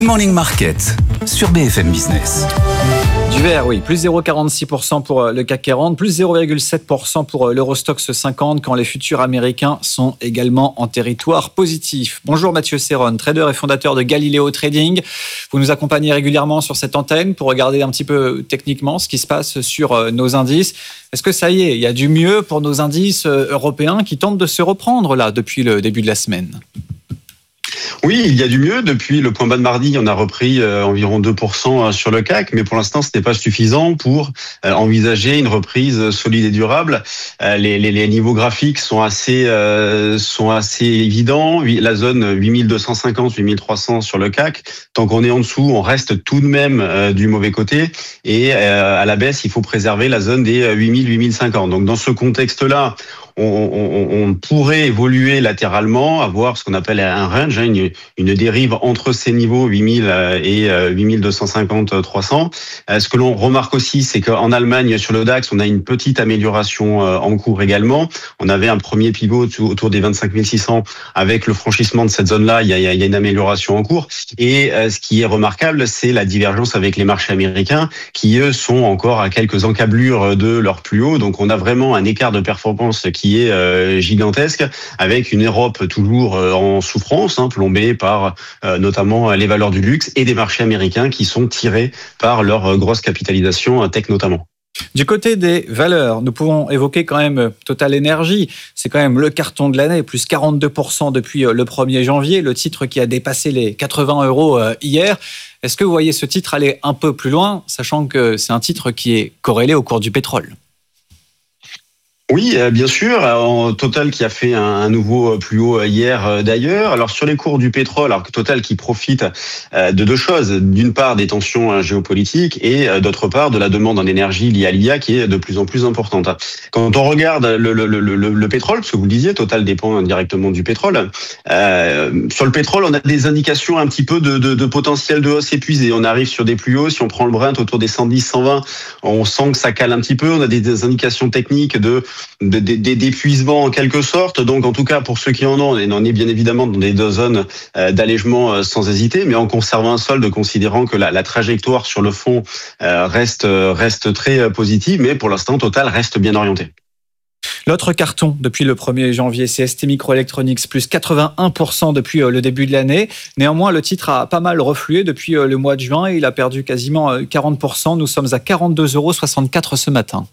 Morning Market sur BFM Business. Du vert, oui, plus 0,46% pour le CAC 40, plus 0,7% pour l'Eurostoxx 50 quand les futurs américains sont également en territoire positif. Bonjour Mathieu Serron, trader et fondateur de Galileo Trading. Vous nous accompagnez régulièrement sur cette antenne pour regarder un petit peu techniquement ce qui se passe sur nos indices. Est-ce que ça y est, il y a du mieux pour nos indices européens qui tentent de se reprendre là depuis le début de la semaine ? Oui, il y a du mieux. Depuis le point bas de mardi, on a repris environ 2% sur le CAC, mais pour l'instant, ce n'est pas suffisant pour envisager une reprise solide et durable. Les niveaux graphiques sont assez évidents. La zone 8250, 8300 sur le CAC. Tant qu'on est en dessous, on reste tout de même du mauvais côté. Et à la baisse, il faut préserver la zone des 8000, 8050. Donc dans ce contexte-là, on pourrait évoluer latéralement, avoir ce qu'on appelle un range, une dérive entre ces niveaux 8000 et 8250, 300. Ce que l'on remarque aussi, c'est qu'en Allemagne, sur le DAX, on a une petite amélioration en cours également. On avait un premier pivot autour des 25 600 avec le franchissement de cette zone-là. Il y a une amélioration en cours. Et ce qui est remarquable, c'est la divergence avec les marchés américains qui, eux, sont encore à quelques encablures de leur plus haut. Donc, on a vraiment un écart de performance qui est gigantesque, avec une Europe toujours en souffrance, plombée par notamment les valeurs du luxe et des marchés américains qui sont tirés par leur grosse capitalisation tech notamment. Du côté des valeurs, nous pouvons évoquer quand même Total Energy. C'est quand même le carton de l'année, plus 42% depuis le 1er janvier, le titre qui a dépassé les 80 € hier. Est-ce que vous voyez ce titre aller un peu plus loin, sachant que c'est un titre qui est corrélé au cours du pétrole ? Oui, bien sûr. Total qui a fait un nouveau plus haut hier d'ailleurs. Alors sur les cours du pétrole, alors Total qui profite de deux choses. D'une part des tensions géopolitiques et d'autre part de la demande en énergie liée à l'IA qui est de plus en plus importante. Quand on regarde le pétrole, parce que vous le disiez, Total dépend indirectement du pétrole. Sur le pétrole, on a des indications un petit peu de potentiel de hausse épuisé. On arrive sur des plus hauts. Si on prend le Brent autour des 110, 120, on sent que ça cale un petit peu. On a des indications techniques d'épuisement en quelque sorte. Donc en tout cas pour ceux qui en ont, on est bien évidemment dans des zones d'allègement sans hésiter, mais en conservant un solde, considérant que la trajectoire sur le fond reste très positive, mais pour l'instant Total reste bien orienté. L'autre carton depuis le 1er janvier, c'est STMicroelectronics, plus 81% depuis le début de l'année. Néanmoins, le titre a pas mal reflué depuis le mois de juin et il a perdu quasiment 40%. Nous sommes à 42,64 € ce matin.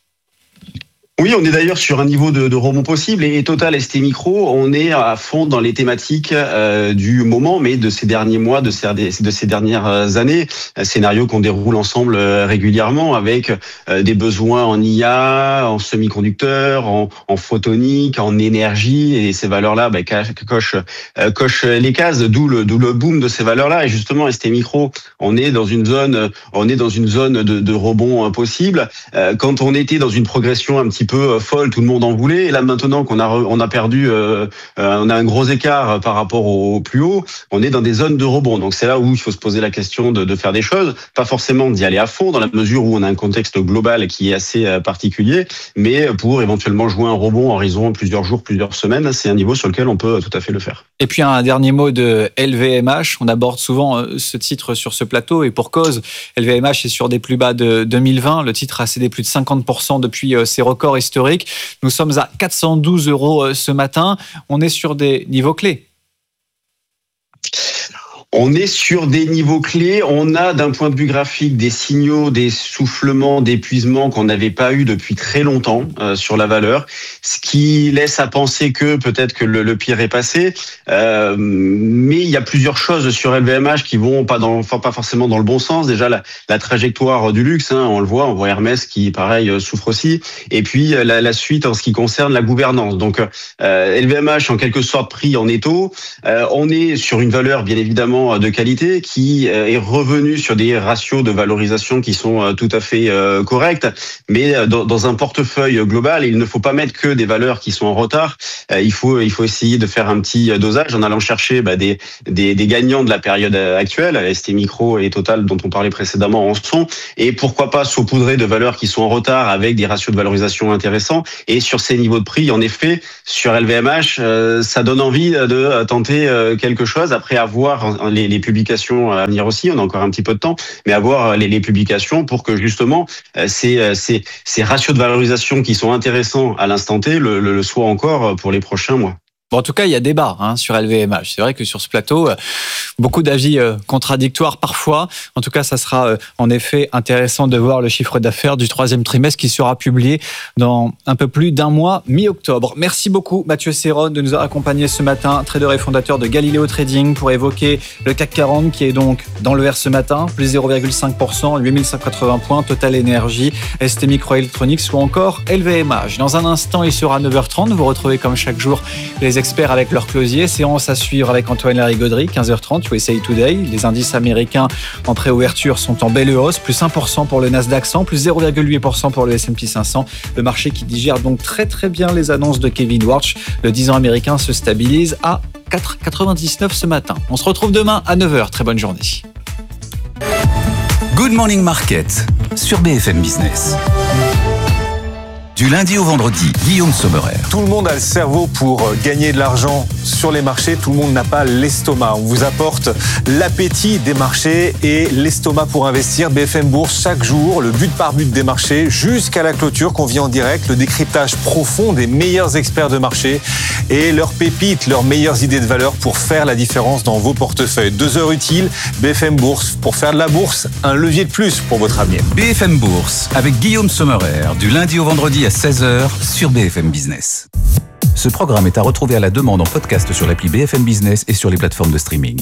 Oui, on est d'ailleurs sur un niveau de rebond possible et Total ST Micro, on est à fond dans les thématiques du moment, mais de ces derniers mois, de ces dernières années, scénario qu'on déroule ensemble régulièrement avec des besoins en IA, en semi-conducteurs, en photonique, en énergie, et ces valeurs-là cochent les cases, d'où le boom de ces valeurs-là. Et justement, ST Micro, on est dans une zone de rebond possible. Quand on était dans une progression un petit peu folle, tout le monde en voulait. Et là, maintenant qu'on a perdu, on a un gros écart par rapport au plus haut, on est dans des zones de rebond. Donc c'est là où il faut se poser la question de faire des choses, pas forcément d'y aller à fond, dans la mesure où on a un contexte global qui est assez particulier, mais pour éventuellement jouer un rebond en horizon plusieurs jours, plusieurs semaines, c'est un niveau sur lequel on peut tout à fait le faire. Et puis un dernier mot de LVMH. On aborde souvent ce titre sur ce plateau et pour cause, LVMH est sur des plus bas de 2020. Le titre a cédé plus de 50% depuis ses records historique. Nous sommes à 412 € ce matin. On est sur des niveaux clés. On est sur des niveaux clés. On a, d'un point de vue graphique, des signaux d'essoufflement, d'épuisement qu'on n'avait pas eu depuis très longtemps sur la valeur, ce qui laisse à penser que peut-être que le pire est passé. Mais il y a plusieurs choses sur LVMH qui vont pas forcément dans le bon sens. Déjà, la trajectoire du luxe, on le voit, on voit Hermès qui, pareil, souffre aussi. Et puis la suite en ce qui concerne la gouvernance. Donc, LVMH en quelque sorte pris en étau. On est sur une valeur, bien évidemment, de qualité qui est revenu sur des ratios de valorisation qui sont tout à fait corrects, mais dans un portefeuille global, il ne faut pas mettre que des valeurs qui sont en retard. Il faut essayer de faire un petit dosage en allant chercher des gagnants de la période actuelle, ST Micro et Total dont on parlait précédemment en sont, et pourquoi pas saupoudrer de valeurs qui sont en retard avec des ratios de valorisation intéressants. Et sur ces niveaux de prix, en effet, sur LVMH, ça donne envie de tenter quelque chose après avoir hein, les publications à venir aussi, on a encore un petit peu de temps, mais avoir les publications pour que justement ces ratios de valorisation qui sont intéressants à l'instant T le soient encore pour les prochains mois. Bon, en tout cas, il y a débat sur LVMH. C'est vrai que sur ce plateau, beaucoup d'avis contradictoires parfois. En tout cas, ça sera en effet intéressant de voir le chiffre d'affaires du troisième trimestre qui sera publié dans un peu plus d'un mois, mi-octobre. Merci beaucoup, Mathieu Serron, de nous avoir accompagnés ce matin, trader et fondateur de Galileo Trading, pour évoquer le CAC 40 qui est donc dans le vert ce matin, plus 0,5%, 8180 points, Total Energy, ST Microelectronics ou encore LVMH. Dans un instant, il sera 9h30. Vous retrouvez comme chaque jour les experts avec leur closier. Séance à suivre avec Antoine Larigauderie, 15h30, USA Today. Les indices américains en préouverture sont en belle hausse, plus 1% pour le Nasdaq 100, plus 0,8% pour le S&P 500. Le marché qui digère donc très très bien les annonces de Kevin Warsh. Le 10 ans américain se stabilise à 4,99 ce matin. On se retrouve demain à 9h. Très bonne journée. Good Morning Market sur BFM Business. Du lundi au vendredi, Guillaume Sommerer. Tout le monde a le cerveau pour gagner de l'argent sur les marchés. Tout le monde n'a pas l'estomac. On vous apporte l'appétit des marchés et l'estomac pour investir. BFM Bourse, chaque jour, le but par but des marchés jusqu'à la clôture qu'on vit en direct. Le décryptage profond des meilleurs experts de marché et leurs pépites, leurs meilleures idées de valeur pour faire la différence dans vos portefeuilles. 2 heures utiles, BFM Bourse. Pour faire de la bourse, un levier de plus pour votre avenir. BFM Bourse avec Guillaume Sommerer, du lundi au vendredi à 16h sur BFM Business. Ce programme est à retrouver à la demande en podcast sur l'appli BFM Business et sur les plateformes de streaming.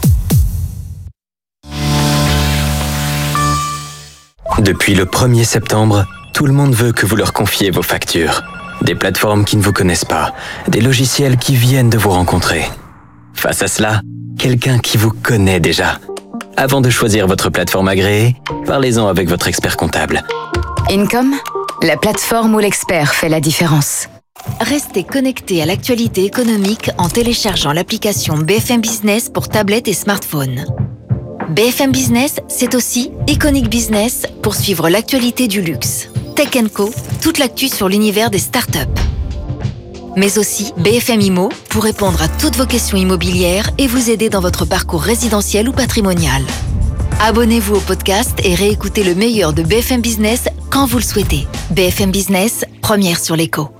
Depuis le 1er septembre, tout le monde veut que vous leur confiez vos factures. Des plateformes qui ne vous connaissent pas, des logiciels qui viennent de vous rencontrer. Face à cela, quelqu'un qui vous connaît déjà. Avant de choisir votre plateforme agréée, parlez-en avec votre expert comptable. Income, la plateforme où l'expert fait la différence. Restez connecté à l'actualité économique en téléchargeant l'application BFM Business pour tablette et smartphone. BFM Business, c'est aussi Iconic Business pour suivre l'actualité du luxe. Tech & Co, toute l'actu sur l'univers des startups. Mais aussi BFM Immo pour répondre à toutes vos questions immobilières et vous aider dans votre parcours résidentiel ou patrimonial. Abonnez-vous au podcast et réécoutez le meilleur de BFM Business quand vous le souhaitez. BFM Business, première sur l'écho.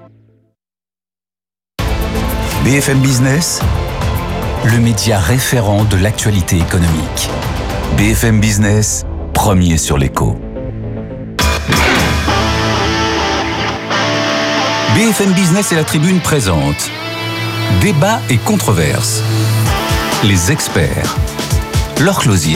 BFM Business, le média référent de l'actualité économique. BFM Business, premier sur l'écho. BFM Business et la Tribune présentent Débat et controverses. Les experts, leur closier.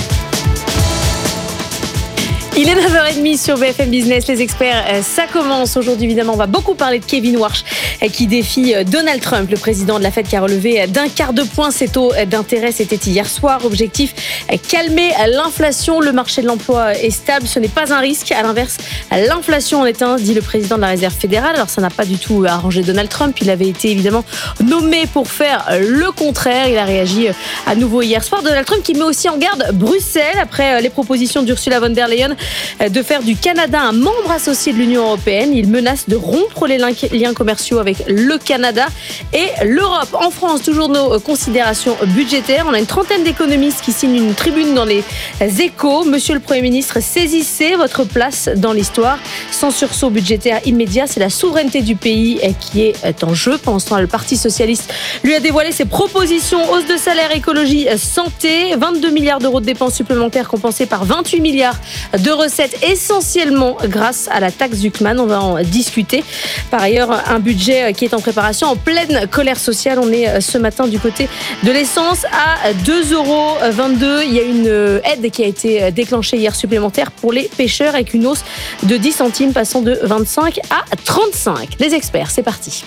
Il est 9h30 sur BFM Business, les experts, ça commence. Aujourd'hui, évidemment, on va beaucoup parler de Kevin Warsh qui défie Donald Trump, le président de la Fed, qui a relevé d'1/4 de point ses taux d'intérêt. C'était hier soir. Objectif, calmer l'inflation. Le marché de l'emploi est stable, ce n'est pas un risque. À l'inverse, l'inflation en est un, dit le président de la Réserve fédérale. Alors, ça n'a pas du tout arrangé Donald Trump. Il avait été évidemment nommé pour faire le contraire. Il a réagi à nouveau hier soir. Donald Trump qui met aussi en garde Bruxelles après les propositions d'Ursula von der Leyen de faire du Canada un membre associé de l'Union européenne. Il menace de rompre les liens commerciaux avec le Canada et l'Europe. En France, toujours nos considérations budgétaires. On a une trentaine d'économistes qui signent une tribune dans les Échos. Monsieur le Premier ministre, saisissez votre place dans l'histoire. Sans sursaut budgétaire immédiat, c'est la souveraineté du pays qui est en jeu. Pendant ce temps, le Parti socialiste lui a dévoilé ses propositions. Hausse de salaire, écologie, santé. 22 milliards d'euros de dépenses supplémentaires compensées par 28 milliards de recettes, essentiellement grâce à la taxe Zuckman. On va en discuter. Par ailleurs, un budget qui est en préparation, en pleine colère sociale. On est ce matin du côté de l'essence à 2,22 €. Il y a une aide qui a été déclenchée hier supplémentaire pour les pêcheurs avec une hausse de 10 centimes passant de 25 à 35. Les experts, c'est parti.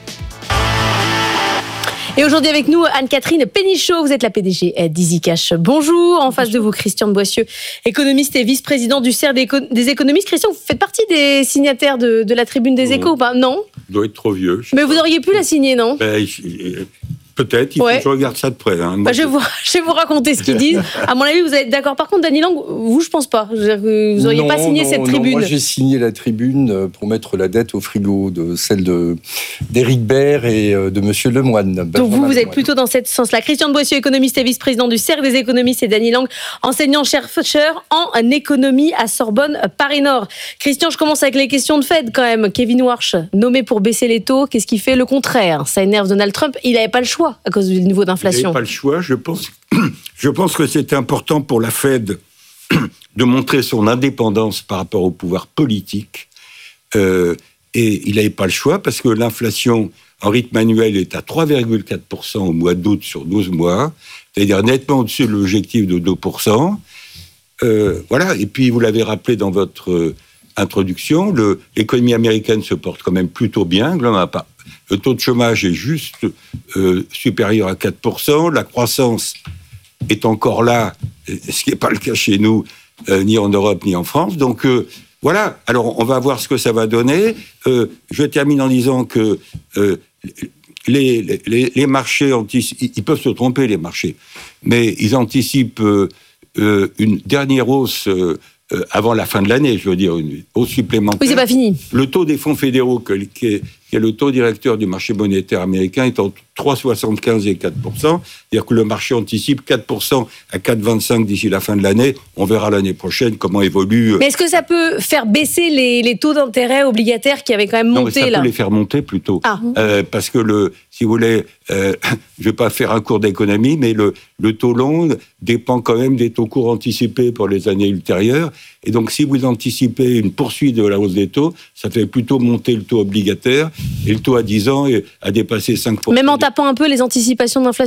Et aujourd'hui avec nous, Anne-Catherine Pénichot, vous êtes la PDG d'EasyCash. Bonjour. En face de vous, Christian de Boissieu, économiste et vice-président du CERF des économistes. Christian, vous faites partie des signataires de la tribune des Échos ou pas ? Non ? Je dois être trop vieux. Mais vous auriez pu la signer, non ? Peut-être, il faut que je regarde ça de près. Hein. Je vais vous raconter ce qu'ils disent. À mon avis, vous allez être d'accord. Par contre, Dany Lang, vous, je pense pas. Vous n'auriez pas signé cette tribune. Moi, j'ai signé la tribune pour mettre la dette au frigo, celle d'Éric Baird et de Monsieur Lemoine. Donc vous êtes plutôt dans ce sens-là. Christian de Boissieu, économiste et vice-président du Cercle des économistes, et Dany Lang, enseignant-chercheur en économie à Sorbonne Paris-Nord. Christian, je commence avec les questions de Fed quand même. Kevin Warsh, nommé pour baisser les taux, qu'est-ce qui fait le contraire? Ça énerve Donald Trump. Il n'avait pas le choix à cause du niveau d'inflation. Il n'avait pas le choix. Je pense que c'était important pour la Fed de montrer son indépendance par rapport au pouvoir politique. Et il n'avait pas le choix parce que l'inflation en rythme annuel est à 3,4% au mois d'août sur 12 mois, c'est-à-dire nettement au-dessus de l'objectif de 2%. Voilà. Et puis, vous l'avez rappelé dans votre introduction, l'économie américaine se porte quand même plutôt bien. Le taux de chômage est juste supérieur à 4%. La croissance est encore là, ce qui n'est pas le cas chez nous, ni en Europe, ni en France. Donc, voilà. Alors, on va voir ce que ça va donner. Je termine en disant que les marchés anticipent... Ils peuvent se tromper, les marchés. Mais ils anticipent une dernière hausse... avant la fin de l'année, je veux dire, une hausse supplémentaire. Oui, c'est pas fini. Le taux des fonds fédéraux, qui est le taux directeur du marché monétaire américain, est entre 3,75 et 4%. C'est-à-dire que le marché anticipe 4% à 4,25 d'ici la fin de l'année. On verra l'année prochaine comment évolue. Mais est-ce que ça peut faire baisser les taux d'intérêt obligataires qui avaient quand même monté, ça peut les faire monter plutôt. Parce que, si vous voulez, je ne vais pas faire un cours d'économie, mais le taux long dépend quand même des taux courts anticipés pour les années ultérieures. Et donc, si vous anticipez une poursuite de la hausse des taux, ça fait plutôt monter le taux obligataire. Et le taux à 10 ans a dépassé 5%. Même en tapant un peu les anticipations d'inflation ?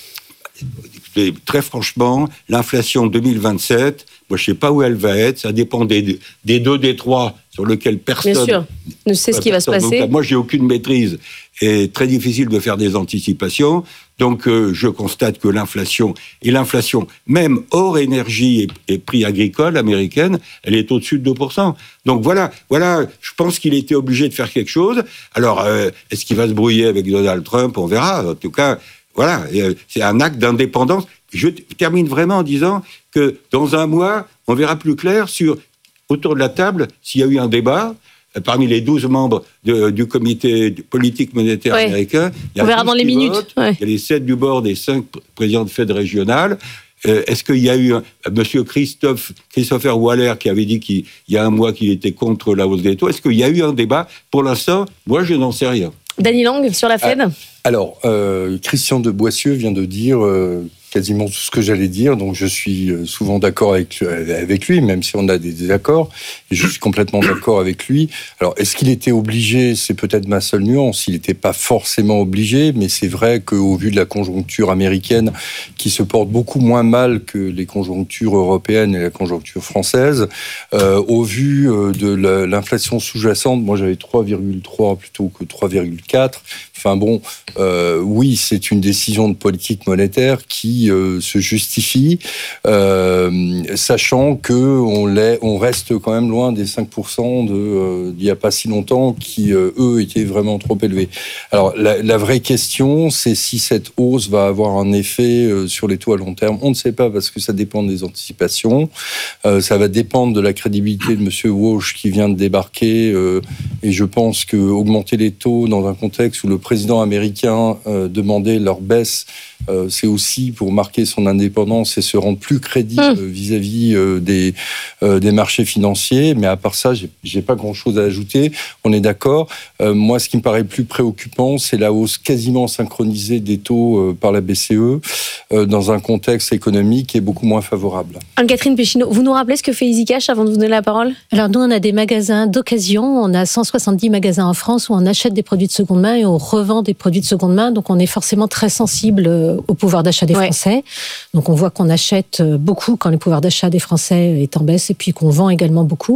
Très franchement, l'inflation 2027, moi je ne sais pas où elle va être, ça dépend des 2, des 3 sur lesquels personne... Bien sûr, ne sait ce qui va se passer. Donc, moi, je n'ai aucune maîtrise et très difficile de faire des anticipations. Donc, je constate que l'inflation, même hors énergie et prix agricole américaine, elle est au-dessus de 2%. Donc, voilà, je pense qu'il était obligé de faire quelque chose. Alors, est-ce qu'il va se brouiller avec Donald Trump ? On verra. En tout cas, voilà, c'est un acte d'indépendance. Je termine vraiment en disant que dans un mois, on verra plus clair autour de la table s'il y a eu un débat. Parmi les 12 membres du comité politique monétaire américain, on verra dans les minutes. Il y a les 7 du board et 5 présidents de Fed régionales. Est-ce qu'il y a eu monsieur Christopher Waller qui avait dit qu'il y a un mois qu'il était contre la hausse des taux? Est-ce qu'il y a eu un débat? Pour l'instant, moi, je n'en sais rien. Dany Lang, sur la Fed? Alors, Christian de Boissieu vient de dire quasiment tout ce que j'allais dire, donc je suis souvent d'accord avec lui, même si on a des désaccords, et je suis complètement d'accord avec lui. Alors, est-ce qu'il était obligé? C'est peut-être ma seule nuance, il n'était pas forcément obligé, mais c'est vrai qu'au vu de la conjoncture américaine, qui se porte beaucoup moins mal que les conjonctures européennes et la conjoncture française, au vu de l'inflation sous-jacente, moi j'avais 3,3 plutôt que 3,4, enfin bon, oui, c'est une décision de politique monétaire qui se justifie, sachant qu'on reste quand même loin des 5% d'il n'y a pas si longtemps, qui, eux, étaient vraiment trop élevés. Alors, la vraie question, c'est si cette hausse va avoir un effet sur les taux à long terme. On ne sait pas, parce que ça dépend des anticipations. Ça va dépendre de la crédibilité de M. Walsh qui vient de débarquer, et je pense qu'augmenter les taux dans un contexte où le président américain demandait leur baisse, c'est aussi pour marquer son indépendance et se rendre plus crédible vis-à-vis des marchés financiers. Mais à part ça, j'ai pas grand-chose à ajouter. On est d'accord. Moi, ce qui me paraît plus préoccupant, c'est la hausse quasiment synchronisée des taux par la BCE dans un contexte économique qui est beaucoup moins favorable. Anne-Catherine Pechinot, vous nous rappelez ce que fait EasyCash avant de vous donner la parole? Alors nous, on a des magasins d'occasion. On a 170 magasins en France où on achète des produits de seconde main et on revend des produits de seconde main. Donc on est forcément très sensible au pouvoir d'achat des Français. Donc on voit qu'on achète beaucoup quand le pouvoir d'achat des Français est en baisse et puis qu'on vend également beaucoup.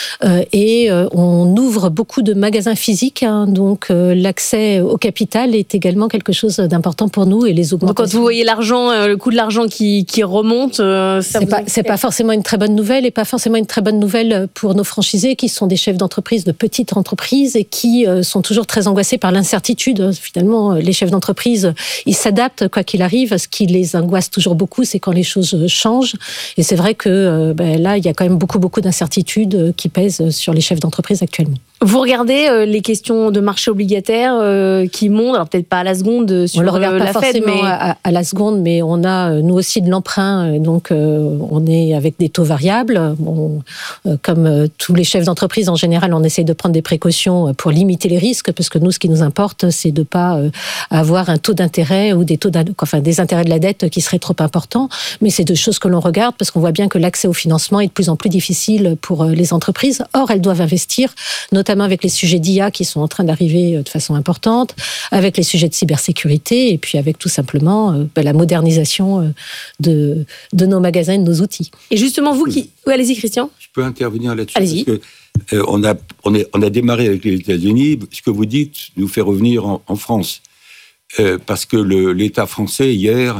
Et on ouvre beaucoup de magasins physiques, hein, donc l'accès au capital est également quelque chose d'important pour nous et les augmentations. Donc quand vous voyez l'argent, le coût de l'argent qui remonte, c'est pas forcément une très bonne nouvelle et pas forcément une très bonne nouvelle pour nos franchisés qui sont des chefs d'entreprise de petites entreprises et qui sont toujours très angoissés par l'incertitude. Finalement, les chefs d'entreprise, ils s'adaptent quoi qu'il arrive. Ce qui les angoisse toujours beaucoup, c'est quand les choses changent. Et c'est vrai que là, il y a quand même beaucoup d'incertitudes qui pèsent sur les chefs d'entreprise actuellement. Vous regardez les questions de marché obligataire qui montent, alors peut-être pas à la seconde sur on le regarde pas la forcément Fed, mais à la seconde, mais on a nous aussi de l'emprunt, donc on est avec des taux variables. Comme tous les chefs d'entreprise en général, on essaye de prendre des précautions pour limiter les risques, parce que nous, ce qui nous importe, c'est de pas avoir un taux d'intérêt ou des intérêts de la dette qui seraient trop importants. Mais c'est deux choses que l'on regarde parce qu'on voit bien que l'accès au financement est de plus en plus difficile pour les entreprises. Or, elles doivent investir, notamment avec les sujets d'IA qui sont en train d'arriver de façon importante, avec les sujets de cybersécurité et puis avec tout simplement la modernisation de nos magasins et de nos outils. Et justement, vous qui... Oui, allez-y, Christian. Je peux intervenir là-dessus. Allez-y. Parce que, on a démarré avec les États-Unis. Ce que vous dites nous fait revenir en France. Parce que l'État français, hier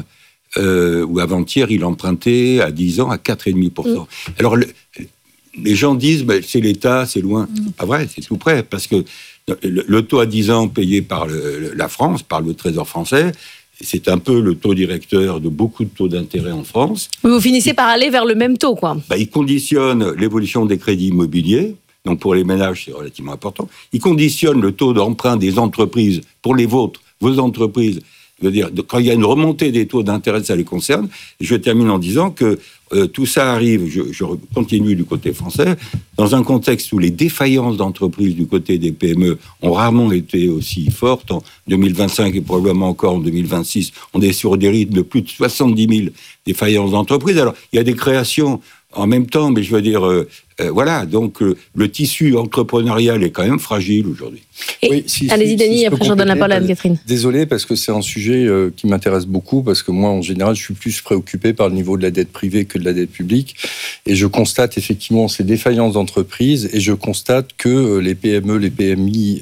ou avant-hier, il empruntait à 10 ans à 4,5%. Alors, les gens disent c'est l'État, c'est loin. Pas vrai, c'est tout près. Parce que le taux à 10 ans payé par la France, par le Trésor français, c'est un peu le taux directeur de beaucoup de taux d'intérêt en France. Vous finissez par aller vers le même taux, quoi. Il conditionne l'évolution des crédits immobiliers. Donc pour les ménages, c'est relativement important. Il conditionne le taux d'emprunt des entreprises pour les vôtres, vos entreprises. Je veux dire, quand il y a une remontée des taux d'intérêt, ça les concerne. Je termine en disant que tout ça arrive, je continue du côté français, dans un contexte où les défaillances d'entreprises du côté des PME ont rarement été aussi fortes. En 2025 et probablement encore en 2026, on est sur des rythmes de plus de 70 000 défaillances d'entreprises. Alors, il y a des créations en même temps, mais je veux dire, voilà, donc le tissu entrepreneurial est quand même fragile aujourd'hui. Oui, allez-y, Denis, après je redonne la parole à Catherine. Désolé, parce que c'est un sujet qui m'intéresse beaucoup, parce que moi, en général, je suis plus préoccupé par le niveau de la dette privée que de la dette publique, et je constate effectivement ces défaillances d'entreprises, et je constate que les PME, les PMI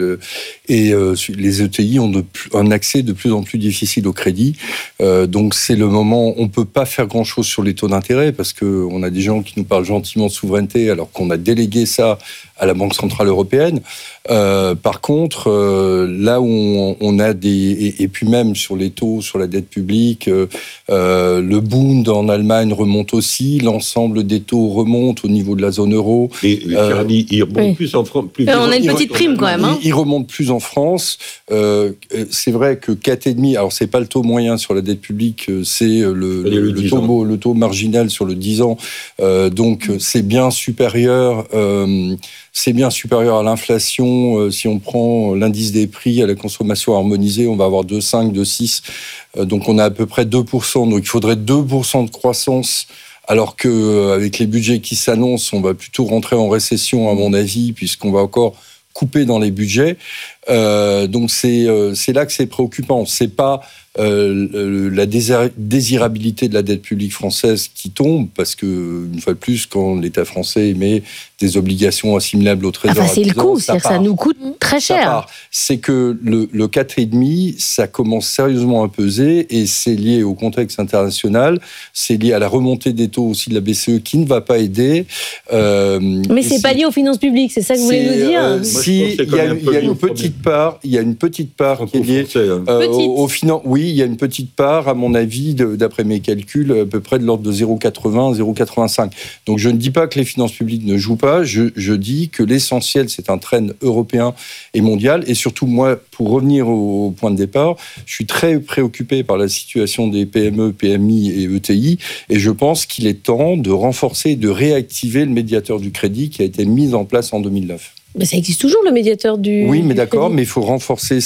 et les ETI ont un accès de plus en plus difficile au crédit. Donc c'est le moment, on ne peut pas faire grand-chose sur les taux d'intérêt, parce qu'on a des gens qui nous parlent gentiment de souveraineté, alors qu'on a délégué ça à la Banque Centrale Européenne. Par contre, là où on a et puis même sur les taux, sur la dette publique, le Bund en Allemagne remonte aussi, l'ensemble des taux remontent au niveau de la zone euro. Et il remonte plus en France. On a une petite prime quand même. Il remonte plus en France. C'est vrai que 4,5, alors c'est pas le taux moyen sur la dette publique, c'est le taux marginal sur le 10 ans. Donc c'est bien supérieur. C'est bien supérieur à l'inflation. Si on prend l'indice des prix à la consommation harmonisée, on va avoir 2,5, 2,6. Donc on a à peu près 2%. Donc il faudrait 2% de croissance, alors qu'avec les budgets qui s'annoncent, on va plutôt rentrer en récession, à mon avis, puisqu'on va encore couper dans les budgets. Donc c'est là que c'est préoccupant. C'est pas la désirabilité de la dette publique française qui tombe, parce que, une fois de plus, quand l'État français émet des obligations assimilables au Trésor, c'est le coût, c'est-à-dire ça nous coûte très cher. C'est que le 4,5, ça commence sérieusement à peser, et c'est lié au contexte international, c'est lié à la remontée des taux aussi de la BCE qui ne va pas aider. Mais c'est pas lié aux finances publiques, c'est ça que vous voulez nous dire? Si, il y a une petite part, qui est liée aux finances. Oui, il y a une petite part, à mon avis, d'après mes calculs, à peu près de l'ordre de 0,80, 0,85. Donc je ne dis pas que les finances publiques ne jouent pas, je dis que l'essentiel, c'est un trend européen et mondial. Et surtout, moi, pour revenir au point de départ, je suis très préoccupé par la situation des PME, PMI et ETI, et je pense qu'il est temps de renforcer et de réactiver le médiateur du crédit qui a été mis en place en 2009. Mais ça existe toujours, le médiateur du... Oui, mais d'accord, mais il faut renforcer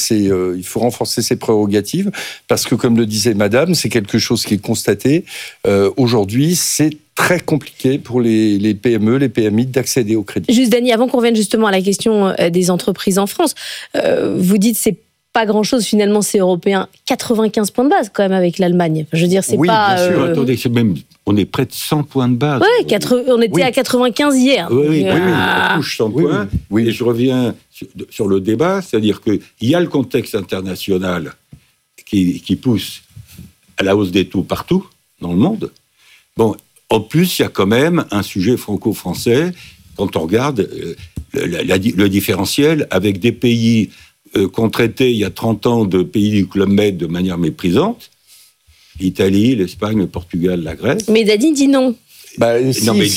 ses prérogatives, parce que, comme le disait Madame, c'est quelque chose qui est constaté. Aujourd'hui, c'est très compliqué pour les PME, les PMI d'accéder au crédit. Juste, Dany, avant qu'on revienne justement à la question des entreprises en France, vous dites c'est pas grand-chose finalement ces Européens. 95 points de base quand même avec l'Allemagne. Je veux dire, c'est pas... bien sûr, attendez, on est près de 100 points de base. Oui, on était à 95 hier. Oui, on touche 100 points. Oui. Et je reviens sur le débat, c'est-à-dire qu'il y a le contexte international qui pousse à la hausse des taux partout dans le monde. Bon, en plus, il y a quand même un sujet franco-français quand on regarde le différentiel avec des pays qu'on traitait il y a 30 ans de pays du Club Med de manière méprisante, l'Italie, l'Espagne, le Portugal, la Grèce. Mais Dany dit non. Dany,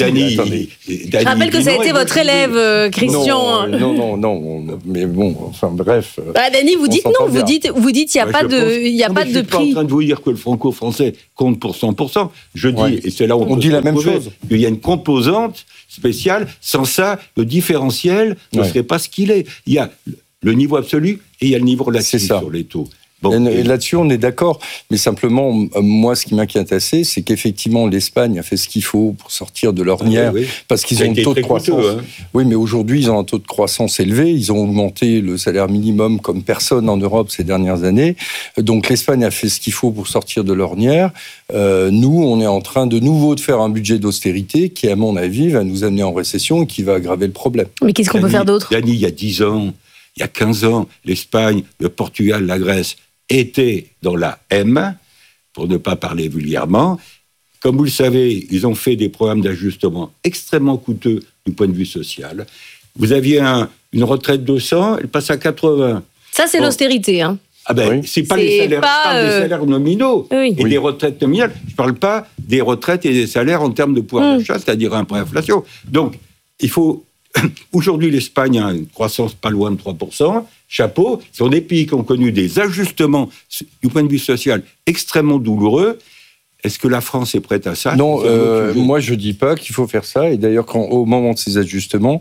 je rappelle que ça a été votre élève, Christian. Non, mais bon, enfin bref. Dany, vous dites non, vous dites il n'y a pas de prix. Je suis pas en train de vous dire que le franco-français compte pour 100%. Je dis, et c'est là où on dit la même chose, qu'il y a une composante spéciale. Sans ça, le différentiel ne serait pas ce qu'il est. Il y a le niveau absolu et il y a le niveau relatif sur les taux. Bon, et là-dessus, on est d'accord. Mais simplement, moi, ce qui m'inquiète assez, c'est qu'effectivement, l'Espagne a fait ce qu'il faut pour sortir de l'ornière, parce qu'ils ont un taux de croissance. Oui, mais aujourd'hui, ils ont un taux de croissance élevé. Ils ont augmenté le salaire minimum comme personne en Europe ces dernières années. Donc, l'Espagne a fait ce qu'il faut pour sortir de l'ornière. Nous, on est en train de nouveau de faire un budget d'austérité qui, à mon avis, va nous amener en récession et qui va aggraver le problème. Mais qu'est-ce qu'on peut faire d'autre ? Dany, il y a 10 ans, il y a 15 ans, l'Espagne, le Portugal, la Grèce étaient dans la M, pour ne pas parler vulgairement. Comme vous le savez, ils ont fait des programmes d'ajustement extrêmement coûteux du point de vue social. Vous aviez une retraite de 100, elle passe à 80. Ça, c'est l'austérité, hein. C'est pas les salaires, je parle des salaires nominaux et des retraites nominales. Je ne parle pas des retraites et des salaires en termes de pouvoir d'achat, c'est-à-dire après inflation. Donc, il faut... Aujourd'hui, l'Espagne a une croissance pas loin de 3%. Chapeau. Ce sont des pays qui ont connu des ajustements du point de vue social extrêmement douloureux. Est-ce que la France est prête à ça ? Non, moi je dis pas qu'il faut faire ça. Et d'ailleurs, au moment de ces ajustements,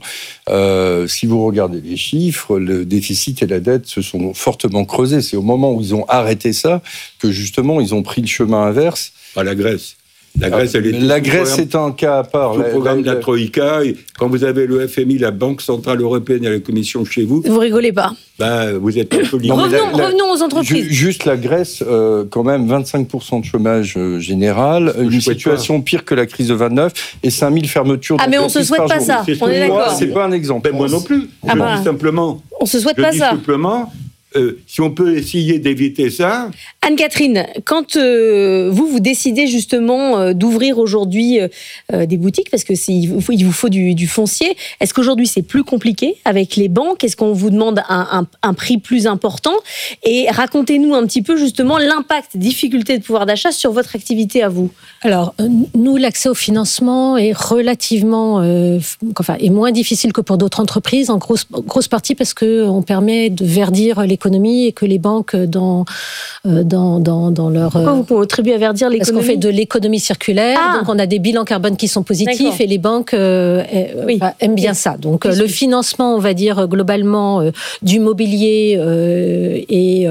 si vous regardez les chiffres, le déficit et la dette se sont fortement creusés. C'est au moment où ils ont arrêté ça que justement ils ont pris le chemin inverse. Pas la Grèce. La Grèce est un cas à part. Le programme de la Troïka, quand vous avez le FMI, la Banque Centrale Européenne et la Commission chez vous... Vous rigolez pas. Vous êtes un peu libre. Revenons aux entreprises. Juste la Grèce, quand même, 25% de chômage général, une situation pire que la crise de 29 et 5000 fermetures. Mais on ne se souhaite pas ça. On est d'accord. C'est pas un exemple. Moi non plus. Je dis simplement... On ne se souhaite pas ça. Simplement... si on peut essayer d'éviter ça... Anne-Catherine, quand vous décidez justement d'ouvrir aujourd'hui des boutiques, parce qu'il vous faut du foncier, est-ce qu'aujourd'hui c'est plus compliqué avec les banques ? Est-ce qu'on vous demande un prix plus important ? Et racontez-nous un petit peu justement l'impact, difficulté de pouvoir d'achat sur votre activité à vous. Alors, nous, l'accès au financement est relativement... est moins difficile que pour d'autres entreprises, en grosse partie parce qu'on permet de verdir l'économie et que les banques dans leur... Pourquoi vous contribuez à verdir l'économie ? Parce qu'on fait de l'économie circulaire, donc on a des bilans carbone qui sont positifs et les banques aiment bien ça. Donc le financement, on va dire globalement, du mobilier et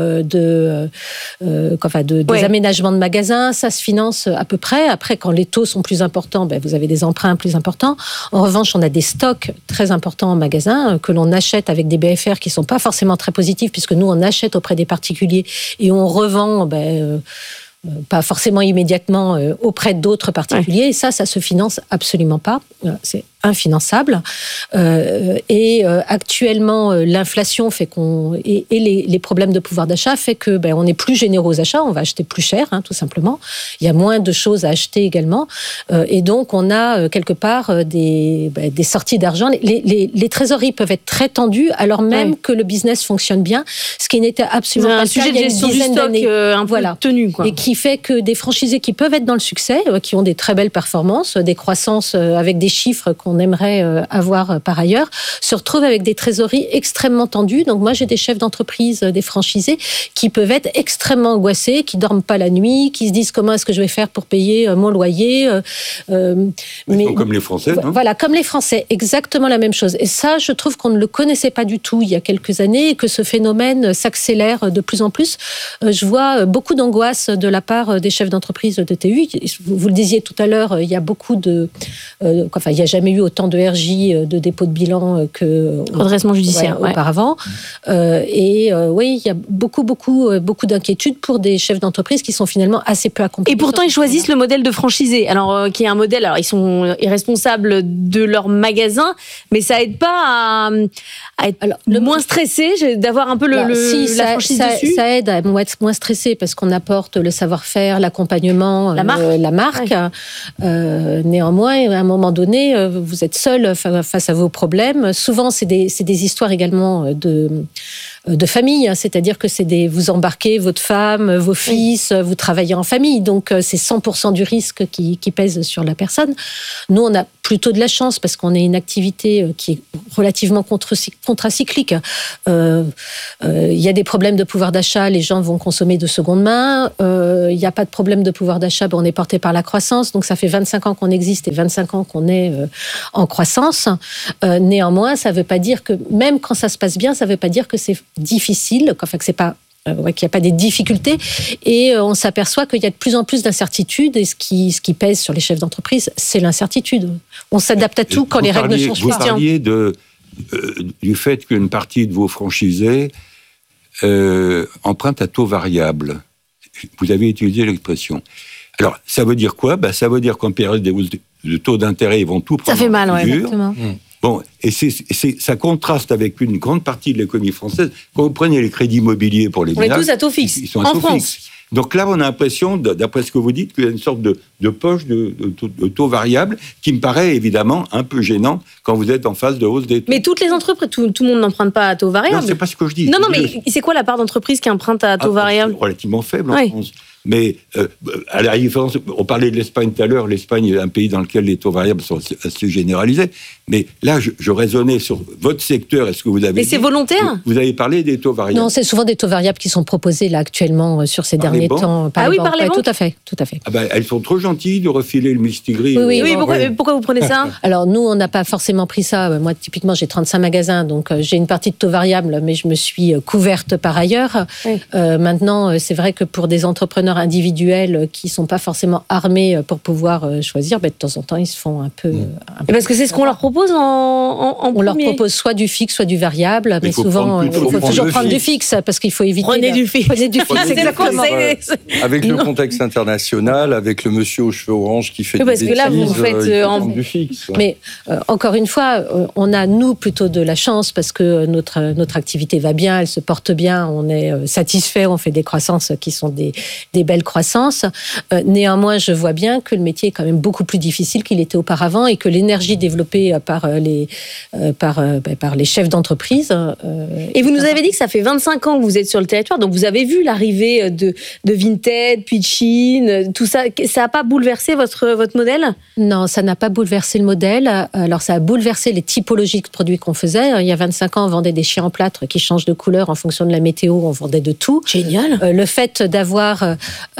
des aménagements de magasins, ça se finance à peu près. Après, quand les taux sont plus importants, vous avez des emprunts plus importants. En revanche, on a des stocks très importants en magasin que l'on achète avec des BFR qui ne sont pas forcément très positifs puisque nous, on achète auprès des particuliers et on revend pas forcément immédiatement auprès d'autres particuliers. Et ça se finance absolument pas. C'est infinançable. Actuellement, l'inflation fait et les problèmes de pouvoir d'achat fait que on est plus généreux aux achats, on va acheter plus cher, tout simplement. Il y a moins de choses à acheter également. Et donc, on a quelque part des sorties d'argent. Les trésoreries peuvent être très tendues alors même que le business fonctionne bien, ce qui n'était absolument pas le cas il y a une dizaine d'années. Un peu tenu, quoi. Et qui fait que des franchisés qui peuvent être dans le succès, qui ont des très belles performances, des croissances avec des chiffres qu'on aimerait avoir par ailleurs, se retrouvent avec des trésoreries extrêmement tendues. Donc moi, j'ai des chefs d'entreprise, des franchisés, qui peuvent être extrêmement angoissés, qui dorment pas la nuit, qui se disent comment est-ce que je vais faire pour payer mon loyer. Comme les Français, non ? Voilà, comme les Français, exactement la même chose. Et ça, je trouve qu'on ne le connaissait pas du tout il y a quelques années et que ce phénomène s'accélère de plus en plus. Je vois beaucoup d'angoisse de la part des chefs d'entreprise de TU. Vous le disiez tout à l'heure, il y a beaucoup il n'y a jamais eu autant de RJ, de dépôt de bilan que redressement judiciaire auparavant. Oui, il y a beaucoup d'inquiétudes pour des chefs d'entreprise qui sont finalement assez peu accompagnés. Et pourtant, ils choisissent le modèle de franchisé, alors qui est un modèle. Alors, ils sont responsables de leur magasin, mais ça aide pas à être le moins stressé, d'avoir un peu la franchise dessus. Ça aide à être moins stressé parce qu'on apporte le savoir-faire, l'accompagnement, la marque. Ouais. Néanmoins, à un moment donné, vous êtes seul face à vos problèmes. Souvent, c'est des histoires également de famille, c'est-à-dire que vous embarquez votre femme, vos fils, vous travaillez en famille, donc c'est 100% du risque qui pèse sur la personne. Nous, on a plutôt de la chance parce qu'on est une activité qui est relativement contracyclique. Il y a des problèmes de pouvoir d'achat, les gens vont consommer de seconde main. Il n'y a pas de problème de pouvoir d'achat, on est porté par la croissance, donc ça fait 25 ans qu'on existe et 25 ans qu'on est en croissance. Néanmoins, ça ne veut pas dire que, même quand ça se passe bien, ça ne veut pas dire que c'est difficile, que c'est pas qu'il n'y a pas des difficultés, et on s'aperçoit qu'il y a de plus en plus d'incertitudes, et ce qui pèse sur les chefs d'entreprise, c'est l'incertitude. On s'adapte à tout quand les règles ne changent pas. Vous parliez du fait qu'une partie de vos franchisés empruntent à taux variable. Vous avez utilisé l'expression. Alors, ça veut dire quoi ? Ça veut dire qu'en période de taux d'intérêt, ils vont tout prendre. Ça fait mal, oui, exactement. Bon, et ça contraste avec une grande partie de l'économie française. Quand vous prenez les crédits immobiliers pour les ménages, on est tous à taux fixe. Ils sont à taux fixe. Donc là, on a l'impression, d'après ce que vous dites, qu'il y a une sorte de poche de taux variable qui me paraît évidemment un peu gênant quand vous êtes en phase de hausse des taux. Mais toutes les entreprises, tout le monde n'emprunte pas à taux variable. Non, c'est pas ce que je dis. Non, mais c'est quoi la part d'entreprise qui emprunte à taux variable ? C'est relativement faible en France. Mais à la différence, on parlait de l'Espagne tout à l'heure, l'Espagne est un pays dans lequel les taux variables sont assez généralisés. Mais là, je raisonnais sur votre secteur. Est-ce que vous avez... Mais c'est volontaire ? Vous avez parlé des taux variables. Non, c'est souvent des taux variables qui sont proposés là actuellement sur ces derniers temps. Par les banques. Tout à fait. Elles sont trop gentilles de refiler le mistigris. Oui, pourquoi vous prenez ça ? Alors nous, on n'a pas forcément pris ça. Moi, typiquement, j'ai 35 magasins, donc j'ai une partie de taux variable, mais je me suis couverte par ailleurs. Oui. Maintenant, c'est vrai que pour des entrepreneurs individuels qui ne sont pas forcément armés pour pouvoir choisir, de temps en temps, ils se font un peu... Parce que c'est ce qu'on leur propose en On leur propose soit du fixe, soit du variable, mais souvent, il faut toujours prendre du fixe, parce qu'il faut éviter... Prenez du fixe, exactement. Avec le contexte international, avec le monsieur aux cheveux orange qui fait parce que là, vous faites du fixe. Mais encore une fois, on a, nous, plutôt de la chance, parce que notre activité va bien, elle se porte bien, on est satisfait, on fait des croissances qui sont des belles croissances. Néanmoins, je vois bien que le métier est quand même beaucoup plus difficile qu'il était auparavant et que l'énergie développée par les chefs d'entreprise... Et vous nous avez dit que ça fait 25 ans que vous êtes sur le territoire, donc vous avez vu l'arrivée de Vinted, puis de Chine, tout ça. Ça n'a pas bouleversé votre modèle ? Non, ça n'a pas bouleversé le modèle. Alors, ça a bouleversé les typologies de produits qu'on faisait. Il y a 25 ans, on vendait des chiens en plâtre qui changent de couleur en fonction de la météo. On vendait de tout. Génial. Le fait d'avoir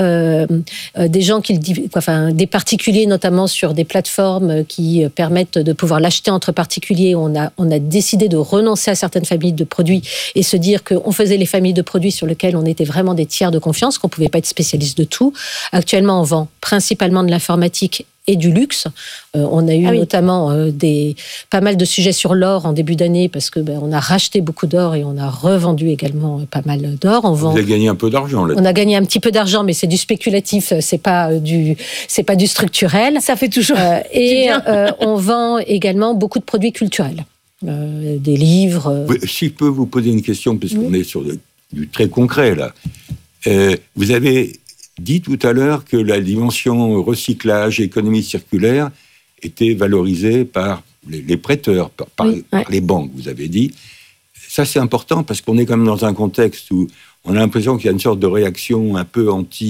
des gens des particuliers, notamment sur des plateformes qui permettent de pouvoir l'acheter entre particuliers, on a décidé de renoncer à certaines familles de produits et se dire qu'on faisait les familles de produits sur lesquelles on était vraiment des tiers de confiance, qu'on ne pouvait pas être spécialiste de tout. Actuellement, on vend principalement de l'informatique et du luxe. On a eu notamment pas mal de sujets sur l'or en début d'année parce que on a racheté beaucoup d'or et on a revendu également pas mal d'or. Vous avez gagné un peu d'argent là. On a gagné un petit peu d'argent, mais c'est du spéculatif, c'est pas du structurel. Ça fait toujours. On vend également beaucoup de produits culturels, des livres. Si je peux vous poser une question, puisqu'on est sur du très concret là. Vous avez dit tout à l'heure que la dimension recyclage, économie circulaire était valorisée par les prêteurs, par les banques, vous avez dit. Ça, c'est important parce qu'on est quand même dans un contexte où on a l'impression qu'il y a une sorte de réaction un peu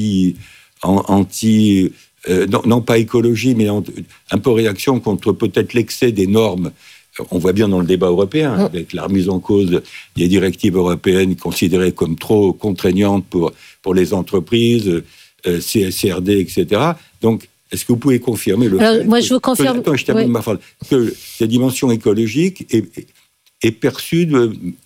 non pas écologie, mais un peu réaction contre peut-être l'excès des normes. On voit bien dans le débat européen, avec la remise en cause des directives européennes considérées comme trop contraignantes pour les entreprises, CSRD, etc. Donc, est-ce que vous pouvez confirmer le fait moi, je vous confirme. Je termine ma phrase. Que la dimension écologique est perçue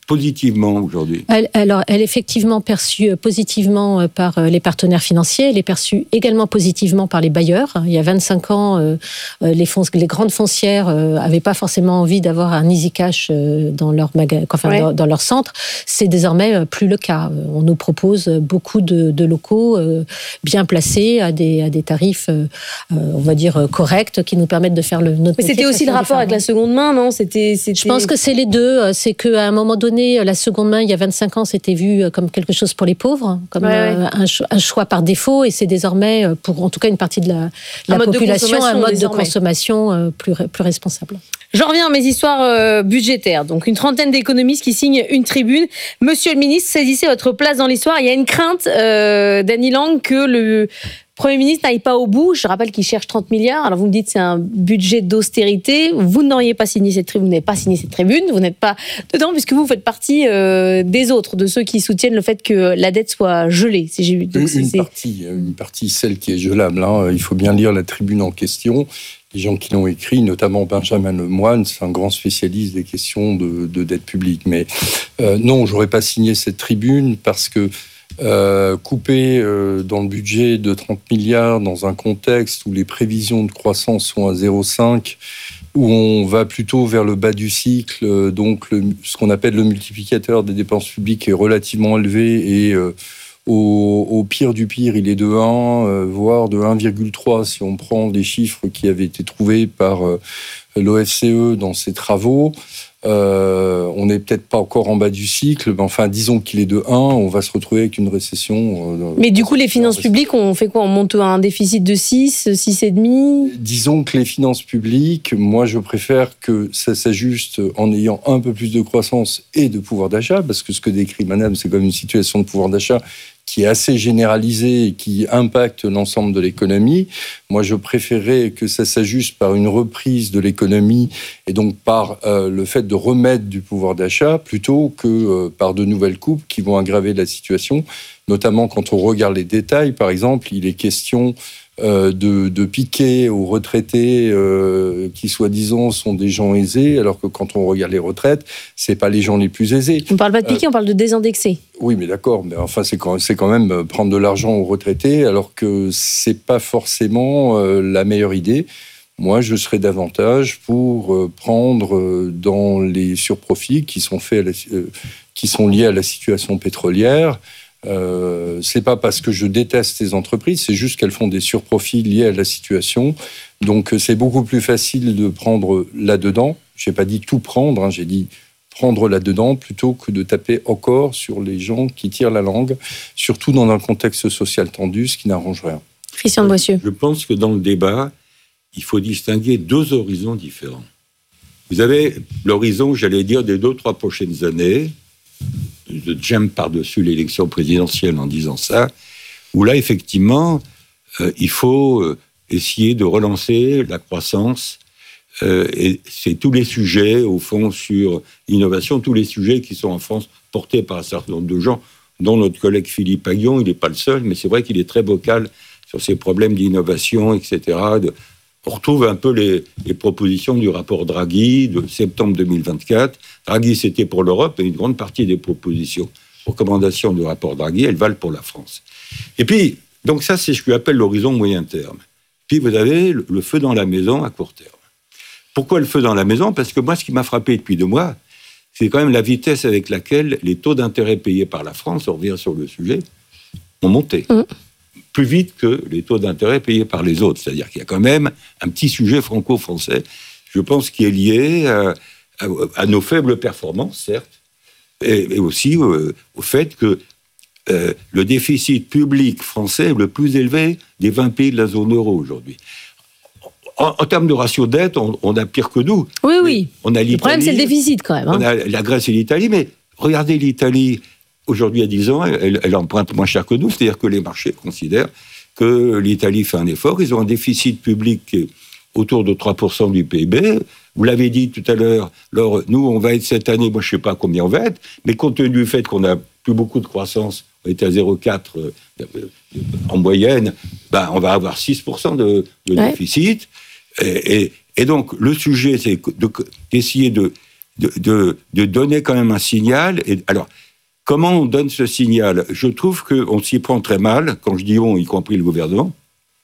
positivement aujourd'hui? Elle est effectivement perçue positivement par les partenaires financiers. Elle est perçue également positivement par les bailleurs. Il y a 25 ans, les grandes foncières n'avaient pas forcément envie d'avoir un easy cash dans leur dans leur centre. C'est désormais plus le cas. On nous propose beaucoup de locaux bien placés à des tarifs, on va dire, corrects, qui nous permettent de faire notre métier. Mais c'était aussi le rapport avec la seconde main, non? Je pense que c'est les deux. C'est qu'à un moment donné, la seconde main, il y a 25 ans, c'était vu comme quelque chose pour les pauvres, comme un choix par défaut, et c'est désormais, pour en tout cas une partie de la population, un mode de consommation plus responsable. J'en reviens à mes histoires budgétaires. Donc, une trentaine d'économistes qui signent une tribune. Monsieur le ministre, saisissez votre place dans l'histoire. Il y a une crainte d'Annie Lang que le Premier ministre n'aille pas au bout. Je rappelle qu'il cherche 30 milliards. Alors, vous me dites c'est un budget d'austérité. Vous n'auriez pas signé cette tribune. Vous n'avez pas signé cette tribune. Vous n'êtes pas dedans puisque vous faites partie des autres, de ceux qui soutiennent le fait que la dette soit gelée. Si j'ai une partie, celle qui est gelable. Il faut bien lire la tribune en question. Les gens qui l'ont écrit, notamment Benjamin Lemoine, c'est un grand spécialiste des questions de dette publique. Mais non, j'aurais pas signé cette tribune parce que couper dans le budget de 30 milliards dans un contexte où les prévisions de croissance sont à 0,5, où on va plutôt vers le bas du cycle, donc ce qu'on appelle le multiplicateur des dépenses publiques est relativement élevé et au pire du pire, il est de 1, voire de 1,3 si on prend les chiffres qui avaient été trouvés par l'OFCE dans ses travaux. On n'est peut-être pas encore en bas du cycle, mais enfin, disons qu'il est de 1, on va se retrouver avec une récession. Mais du coup, les finances publiques, on fait quoi? On monte à un déficit de 6,5? Disons que les finances publiques, moi, je préfère que ça s'ajuste en ayant un peu plus de croissance et de pouvoir d'achat, parce que ce que décrit Madame, c'est comme une situation de pouvoir d'achat qui est assez généralisée et qui impacte l'ensemble de l'économie. Moi, je préférais que ça s'ajuste par une reprise de l'économie et donc par le fait de remettre du pouvoir d'achat plutôt que par de nouvelles coupes qui vont aggraver la situation, notamment quand on regarde les détails. Par exemple, il est question de piquer aux retraités qui, soi-disant, sont des gens aisés, alors que quand on regarde les retraites, c'est pas les gens les plus aisés. On parle pas de piquer, on parle de désindexer. Oui, mais d'accord, mais enfin, c'est quand même prendre de l'argent aux retraités, alors que c'est pas forcément la meilleure idée. Moi, je serais davantage pour prendre dans les surprofits qui sont qui sont liés à la situation pétrolière. C'est pas parce que je déteste ces entreprises, c'est juste qu'elles font des surprofits liés à la situation. Donc c'est beaucoup plus facile de prendre là-dedans. J'ai pas dit tout prendre, j'ai dit prendre là-dedans plutôt que de taper encore sur les gens qui tirent la langue, surtout dans un contexte social tendu, ce qui n'arrange rien. Christian de Boissieu. Je pense que dans le débat, il faut distinguer deux horizons différents. Vous avez l'horizon, j'allais dire, des 2-3 prochaines années. J'aime par-dessus l'élection présidentielle en disant ça, où là, effectivement, il faut essayer de relancer la croissance. Et c'est tous les sujets, au fond, sur l'innovation, tous les sujets qui sont en France portés par un certain nombre de gens, dont notre collègue Philippe Aghion, il n'est pas le seul, mais c'est vrai qu'il est très vocal sur ces problèmes d'innovation, etc. On retrouve un peu les propositions du rapport Draghi de septembre 2024. Draghi, c'était pour l'Europe, et une grande partie des recommandations du rapport Draghi, elles valent pour la France. Et puis, donc ça, c'est ce que j'appelle l'horizon moyen terme. Puis vous avez le feu dans la maison à court terme. Pourquoi le feu dans la maison? Parce que moi, ce qui m'a frappé depuis 2 mois, c'est quand même la vitesse avec laquelle les taux d'intérêt payés par la France, on revient sur le sujet, ont monté. Plus vite que les taux d'intérêt payés par les autres. C'est-à-dire qu'il y a quand même un petit sujet franco-français, je pense, qui est lié à nos faibles performances, certes, et aussi au fait que le déficit public français est le plus élevé des 20 pays de la zone euro aujourd'hui. En termes de ratio dette, on a pire que nous. Oui. On a l'Italie, le problème, c'est le déficit, quand même. On a la Grèce et l'Italie, mais regardez l'Italie. Aujourd'hui, à 10 ans, elle emprunte moins cher que nous, c'est-à-dire que les marchés considèrent que l'Italie fait un effort. Ils ont un déficit public qui est autour de 3% du PIB. Vous l'avez dit tout à l'heure, alors, nous, on va être cette année, moi je ne sais pas combien on va être, mais compte tenu du fait qu'on n'a plus beaucoup de croissance, on était à 0,4 en moyenne, on va avoir 6% de déficit. Et donc, le sujet, c'est d'essayer de donner quand même un signal. Et alors, comment on donne ce signal ? Je trouve qu'on s'y prend très mal, quand je dis on, y compris le gouvernement,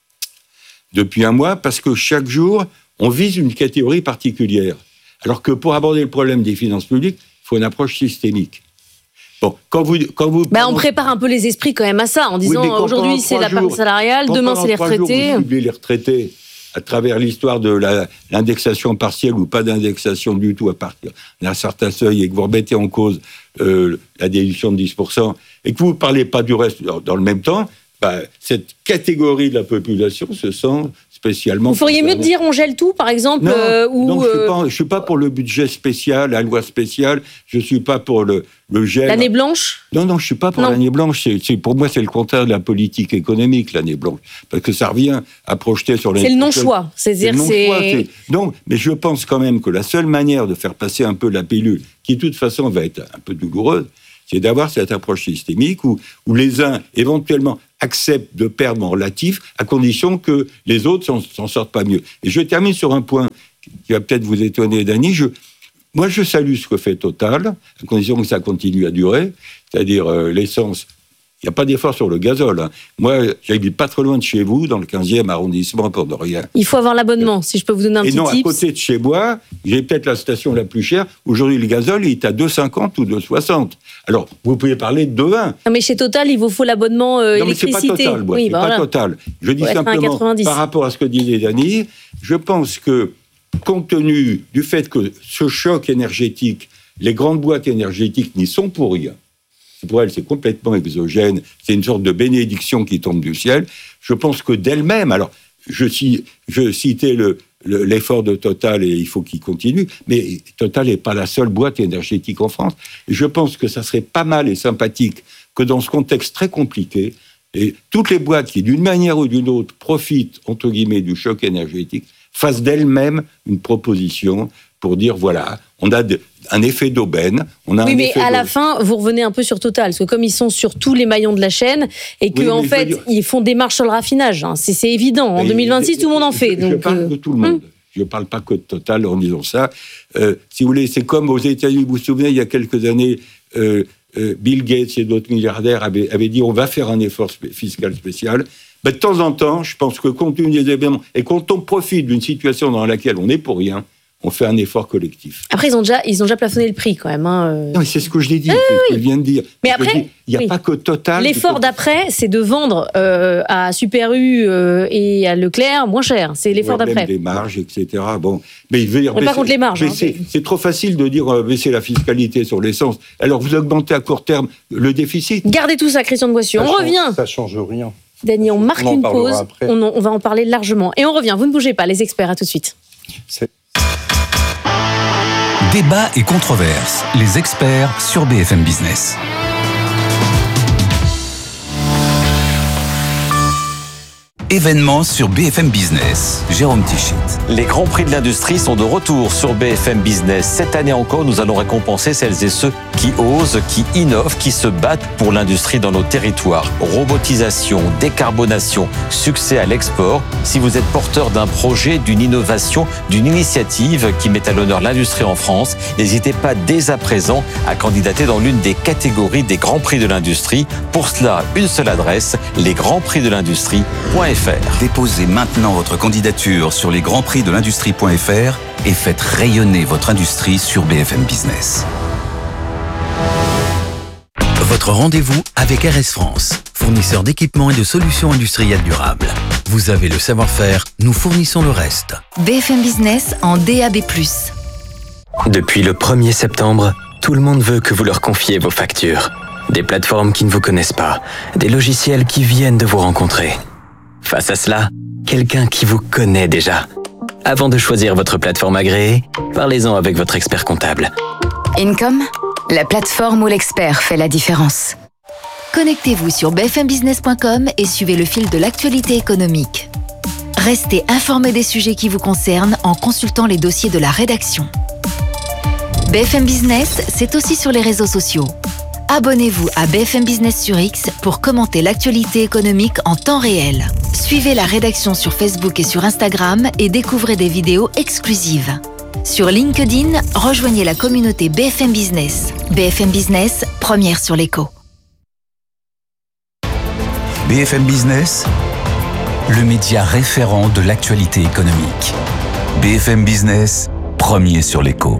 depuis un mois, parce que chaque jour, on vise une catégorie particulière. Alors que pour aborder le problème des finances publiques, il faut une approche systémique. Bon, quand vous on prépare un peu les esprits quand même à ça, en disant aujourd'hui c'est la part salariale, demain c'est les retraités. Vous publiez les retraités à travers l'histoire de l'indexation partielle ou pas d'indexation du tout à partir d'un certain seuil, et que vous remettez en cause la déduction de 10%, et que vous ne parlez pas du reste dans le même temps, cette catégorie de la population se sent spécialement... Vous feriez mieux de dire on gèle tout, par exemple Non, je ne suis pas pour le budget spécial, la loi spéciale, je ne suis pas pour le gel... L'année blanche ? Non, je ne suis pas pour l'année blanche. Pour moi, c'est le contraire de la politique économique, l'année blanche. Parce que ça revient à projeter sur les... C'est le non-choix. Non, mais je pense quand même que la seule manière de faire passer un peu la pilule, qui de toute façon va être un peu douloureuse, c'est d'avoir cette approche systémique où les uns, éventuellement, acceptent de perdre en relatif, à condition que les autres s'en sortent pas mieux. Et je termine sur un point qui va peut-être vous étonner, Dany. Moi, je salue ce que fait Total, à condition que ça continue à durer, c'est-à-dire l'essence. Il n'y a pas d'effort sur le gazole. Hein. Moi, j'habite pas trop loin de chez vous, dans le 15e arrondissement, pour de rien. Il faut avoir l'abonnement, si je peux vous donner un petit tips. Et non, à côté de chez moi, j'ai peut-être la station la plus chère. Aujourd'hui, le gazole, il est à 2,50 ou 2,60. Alors, vous pouvez parler de 2,20. Non, mais chez Total, il vous faut l'abonnement électricité. Non, mais c'est pas Total, moi. Pas Total. Je dis simplement, par rapport à ce que disait Dany, je pense que, compte tenu du fait que ce choc énergétique, les grandes boîtes énergétiques n'y sont pour rien. Pour elles, c'est complètement exogène. C'est une sorte de bénédiction qui tombe du ciel. Je pense que d'elle-même, alors, je citais l'effort de Total et il faut qu'il continue, mais Total n'est pas la seule boîte énergétique en France. Et je pense que ça serait pas mal et sympathique que dans ce contexte très compliqué, et toutes les boîtes qui, d'une manière ou d'une autre, profitent, entre guillemets, du choc énergétique, fassent d'elles-mêmes une proposition pour dire, voilà, on a un effet d'aubaine. Mais à la fin, vous revenez un peu sur Total, parce que comme ils sont sur tous les maillons de la chaîne, et qu'en fait, ils font des marches sur le raffinage, hein, c'est évident. En 2026, tout le monde en fait. Je parle de tout le monde. Je ne parle pas que de Total en disant ça. Si vous voulez, c'est comme aux États-Unis, vous vous souvenez, il y a quelques années, Bill Gates et d'autres milliardaires avaient dit on va faire un effort fiscal spécial. De temps en temps, je pense que compte tenu des événements, et quand on profite d'une situation dans laquelle on n'est pour rien, on fait un effort collectif. Après, ils ont déjà plafonné le prix quand même. Hein. Non, c'est ce que je l'ai dit, c'est ce que je viens de dire. Mais après, il n'y a pas que Total. L'effort d'après, c'est de vendre à Super U et à Leclerc moins cher. C'est l'effort d'après. Même des marges, etc. Bon, mais il veut dire. On n'est pas contre les marges. C'est trop facile de dire baisser la fiscalité sur l'essence. Alors vous augmentez à court terme le déficit. Gardez tout ça, Christian de Boissieu. On revient. Ça change rien. Dany, on marque une pause. On va en parler largement. Et on revient. Vous ne bougez pas, les experts. À tout de suite. Débat et controverses. Les experts sur BFM Business. Événements sur BFM Business. Jérôme Tichit. Les grands prix de l'industrie sont de retour sur BFM Business. Cette année encore, nous allons récompenser celles et ceux qui osent, qui innovent, qui se battent pour l'industrie dans nos territoires. Robotisation, décarbonation, succès à l'export. Si vous êtes porteur d'un projet, d'une innovation, d'une initiative qui met à l'honneur l'industrie en France, n'hésitez pas dès à présent à candidater dans l'une des catégories des grands prix de l'industrie. Pour cela, une seule adresse, lesgrandsprixdelindustrie.fr. Déposez maintenant votre candidature sur lesgrandsprixdelindustrie.fr et faites rayonner votre industrie sur BFM Business. Votre rendez-vous avec RS France, fournisseur d'équipements et de solutions industrielles durables. Vous avez le savoir-faire, nous fournissons le reste. BFM Business en DAB+. Depuis le 1er septembre, tout le monde veut que vous leur confiez vos factures. Des plateformes qui ne vous connaissent pas, des logiciels qui viennent de vous rencontrer. Face à cela, quelqu'un qui vous connaît déjà. Avant de choisir votre plateforme agréée, parlez-en avec votre expert comptable. Income, la plateforme où l'expert fait la différence. Connectez-vous sur bfmbusiness.com et suivez le fil de l'actualité économique. Restez informé des sujets qui vous concernent en consultant les dossiers de la rédaction. BFM Business, c'est aussi sur les réseaux sociaux. Abonnez-vous à BFM Business sur X pour commenter l'actualité économique en temps réel. Suivez la rédaction sur Facebook et sur Instagram et découvrez des vidéos exclusives. Sur LinkedIn, rejoignez la communauté BFM Business. BFM Business, première sur l'écho. BFM Business, le média référent de l'actualité économique. BFM Business, premier sur l'écho.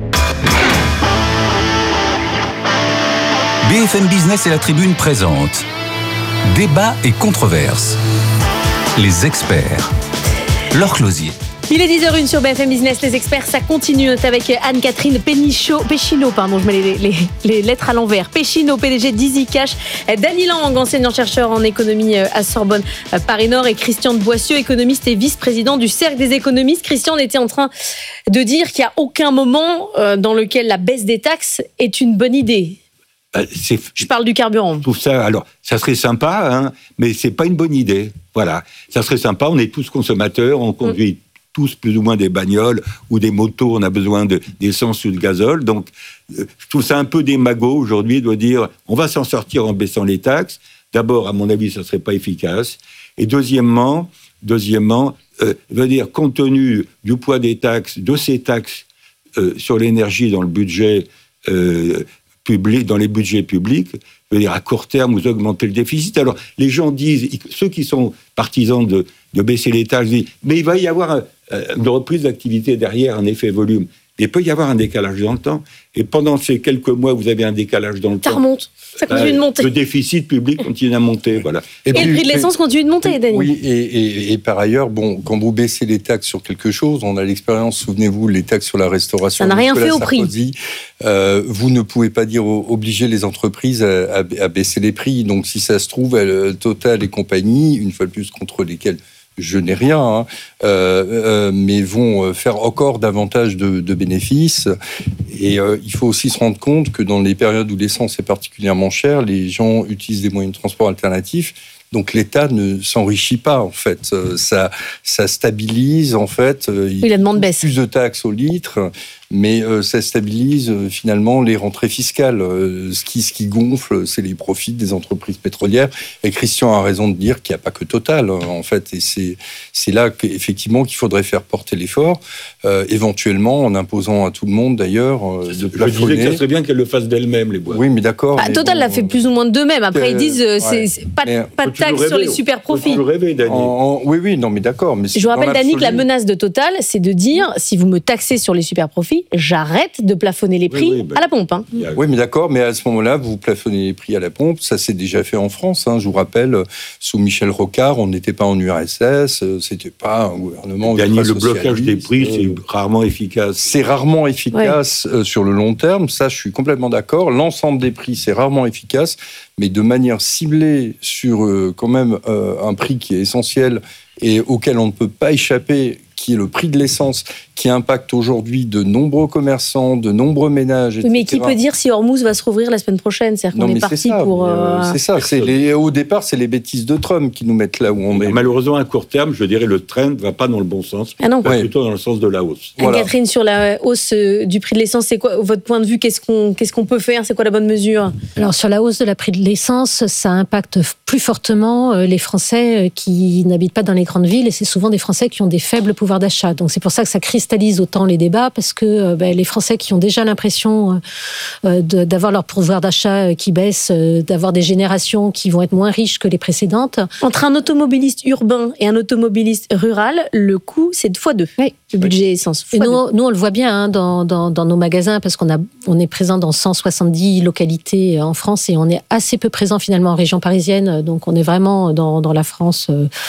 BFM Business et la Tribune présentent Débat et controverses. Les experts. Laure Closier. Il est 10h01 sur BFM Business, les experts, ça continue avec Anne-Catherine Péchino, je mets les lettres à l'envers. Péchino, PDG d'EasyCash, Dany Lang, enseignant-chercheur en économie à Sorbonne Paris Nord, et Christian de Boissieu, économiste et vice-président du Cercle des économistes. Christian, on était en train de dire qu'il n'y a aucun moment dans lequel la baisse des taxes est une bonne idée. Je parle du carburant. Tout ça, alors, ça serait sympa, hein, mais c'est pas une bonne idée. Voilà, ça serait sympa. On est tous consommateurs, on conduit tous plus ou moins des bagnoles ou des motos. On a besoin d'essence ou de gazole. Donc, je trouve ça un peu démago aujourd'hui de dire on va s'en sortir en baissant les taxes. D'abord, à mon avis, ça serait pas efficace. Et deuxièmement, veut dire compte tenu du poids des taxes, de ces taxes sur l'énergie dans le budget. Public, dans les budgets publics, je veux dire, à court terme, vous augmentez le déficit. Alors, les gens disent, ceux qui sont partisans de baisser les taxes, disent, mais il va y avoir une reprise d'activité derrière, un effet volume. Il peut y avoir un décalage dans le temps. Et pendant ces quelques mois, vous avez un décalage dans le temps. Ça remonte. Ça continue de monter. Le déficit public continue à monter. Voilà. Et le prix de l'essence continue de monter, Dany. Oui, et par ailleurs, quand vous baissez les taxes sur quelque chose, on a l'expérience, souvenez-vous, les taxes sur la restauration. Ça n'a rien fait au prix. Vous ne pouvez pas obliger les entreprises à baisser les prix. Donc, si ça se trouve, Total et compagnie, une fois de plus contre lesquels je n'ai rien, mais vont faire encore davantage de bénéfices. Et il faut aussi se rendre compte que dans les périodes où l'essence est particulièrement chère, les gens utilisent des moyens de transport alternatifs. Donc l'État ne s'enrichit pas, en fait. Ça stabilise, en fait. La demande baisse. Plus de taxes au litre, mais ça stabilise finalement les rentrées fiscales. Ce qui gonfle, c'est les profits des entreprises pétrolières. Et Christian a raison de dire qu'il n'y a pas que Total, en fait. Et c'est là qu'effectivement qu'il faudrait faire porter l'effort, éventuellement en imposant à tout le monde, d'ailleurs, de plafonner. Je disais que ça serait bien qu'elle le fasse d'elle-même, les boîtes. Oui, mais d'accord. Total l'a fait plus ou moins d'eux-mêmes. Après, ils disent c'est pas de taxe sur les super profits. Oui, non, mais d'accord. Mais je vous rappelle, Dany, que la menace de Total, c'est de dire si vous me taxez sur les super profits, j'arrête de plafonner les prix à la pompe. Hein. Oui, mais d'accord, mais à ce moment-là, vous plafonnez les prix à la pompe. Ça s'est déjà fait en France. Hein. Je vous rappelle, sous Michel Rocard, on n'était pas en URSS, c'était pas un gouvernement. Le blocage des prix, c'est rarement efficace. C'est rarement efficace sur le long terme. Ça, je suis complètement d'accord. L'ensemble des prix, c'est rarement efficace, mais de manière ciblée sur quand même un prix qui est essentiel et auquel on ne peut pas échapper, qui est le prix de l'essence, qui impacte aujourd'hui de nombreux commerçants, de nombreux ménages, etc. Mais qui peut dire si Hormuz va se rouvrir la semaine prochaine? C'est-à-dire qu'on est parti pour... C'est ça. Au départ, c'est les bêtises de Trump qui nous mettent là où on est. Malheureusement, à court terme, je dirais, le trend ne va pas dans le bon sens, plutôt dans le sens de la hausse. Catherine, sur la hausse du prix de l'essence, c'est quoi votre point de vue? Qu'est-ce qu'on peut faire? C'est quoi la bonne mesure? Alors, sur la hausse de la prix de l'essence, ça impacte plus fortement les Français qui n'habitent pas dans les grandes villes, et c'est souvent des Français qui ont des faibles pouvoirs d'achat. Donc, c'est pour ça que ça cristallise autant les débats, parce que les Français qui ont déjà l'impression d'avoir leur pouvoir d'achat qui baisse, d'avoir des générations qui vont être moins riches que les précédentes. Entre un automobiliste urbain et un automobiliste rural, le coût, c'est 2x2. Oui. Le budget essence. Et nous, on le voit bien dans nos magasins, parce on est présent dans 170 localités en France, et on est assez peu présent finalement en région parisienne. Donc, on est vraiment dans la France...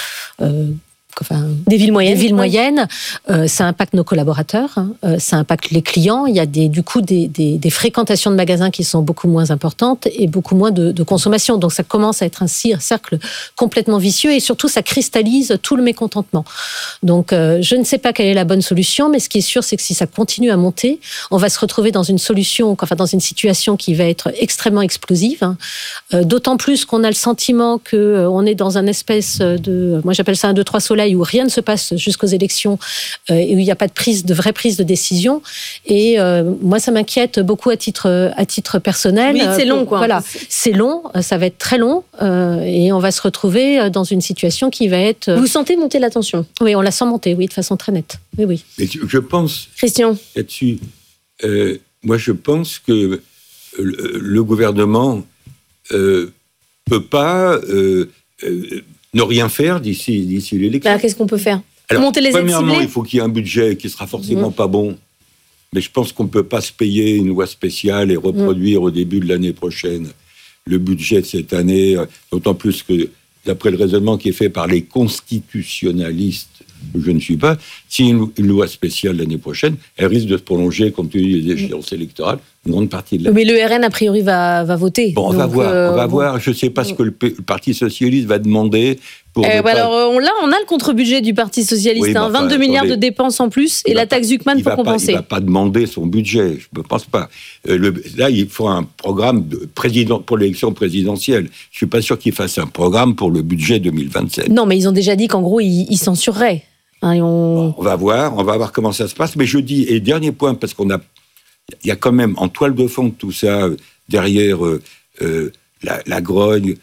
des villes moyennes. Ça impacte nos collaborateurs, ça impacte les clients. Il y a du coup des fréquentations de magasins qui sont beaucoup moins importantes et beaucoup moins de consommation. Donc ça commence à être un cercle complètement vicieux, et surtout ça cristallise tout le mécontentement. Donc je ne sais pas quelle est la bonne solution, mais ce qui est sûr, c'est que si ça continue à monter, on va se retrouver dans une situation qui va être extrêmement explosive. D'autant plus qu'on a le sentiment qu'on est dans un espèce de, moi j'appelle ça un 2-3 soleil, moment-là et où rien ne se passe jusqu'aux élections et où il n'y a pas de vraie prise de décision. Et moi, ça m'inquiète beaucoup à titre personnel. Oui, c'est long, quoi. Voilà, c'est long, ça va être très long et on va se retrouver dans une situation qui va être... Vous sentez monter la tension ? Oui, on la sent monter, oui, de façon très nette. Oui, oui. Et je pense... Christian ? Là-dessus, moi, je pense que le gouvernement peut pas ne rien faire d'ici l'élection. Alors, qu'est-ce qu'on peut faire ? Alors, monter les aides premièrement, ciblées ? il faut qu'il y ait un budget qui sera forcément pas bon. Mais je pense qu'on ne peut pas se payer une loi spéciale et reproduire au début de l'année prochaine le budget de cette année, d'autant plus que, d'après le raisonnement qui est fait par les constitutionnalistes, je ne suis pas, si une loi spéciale l'année prochaine, elle risque de se prolonger compte tenu des échéances électorales, une grande partie de l'année. Mais le RN, a priori, va voter. Bon, on va voir. Je ne sais pas ce que le Parti socialiste va demander. Alors, on a le contre-budget du Parti socialiste, oui, 22 milliards de dépenses en plus, et la taxe Zuckman pour compenser. Il ne va pas demander son budget, je ne pense pas. Là, il faut un programme pour l'élection présidentielle. Je ne suis pas sûr qu'il fasse un programme pour le budget 2027. Non, mais ils ont déjà dit qu'en gros, ils censureraient. On va voir comment ça se passe. Mais je dis, et dernier point, parce il y a quand même en toile de fond de tout ça, derrière la grogne,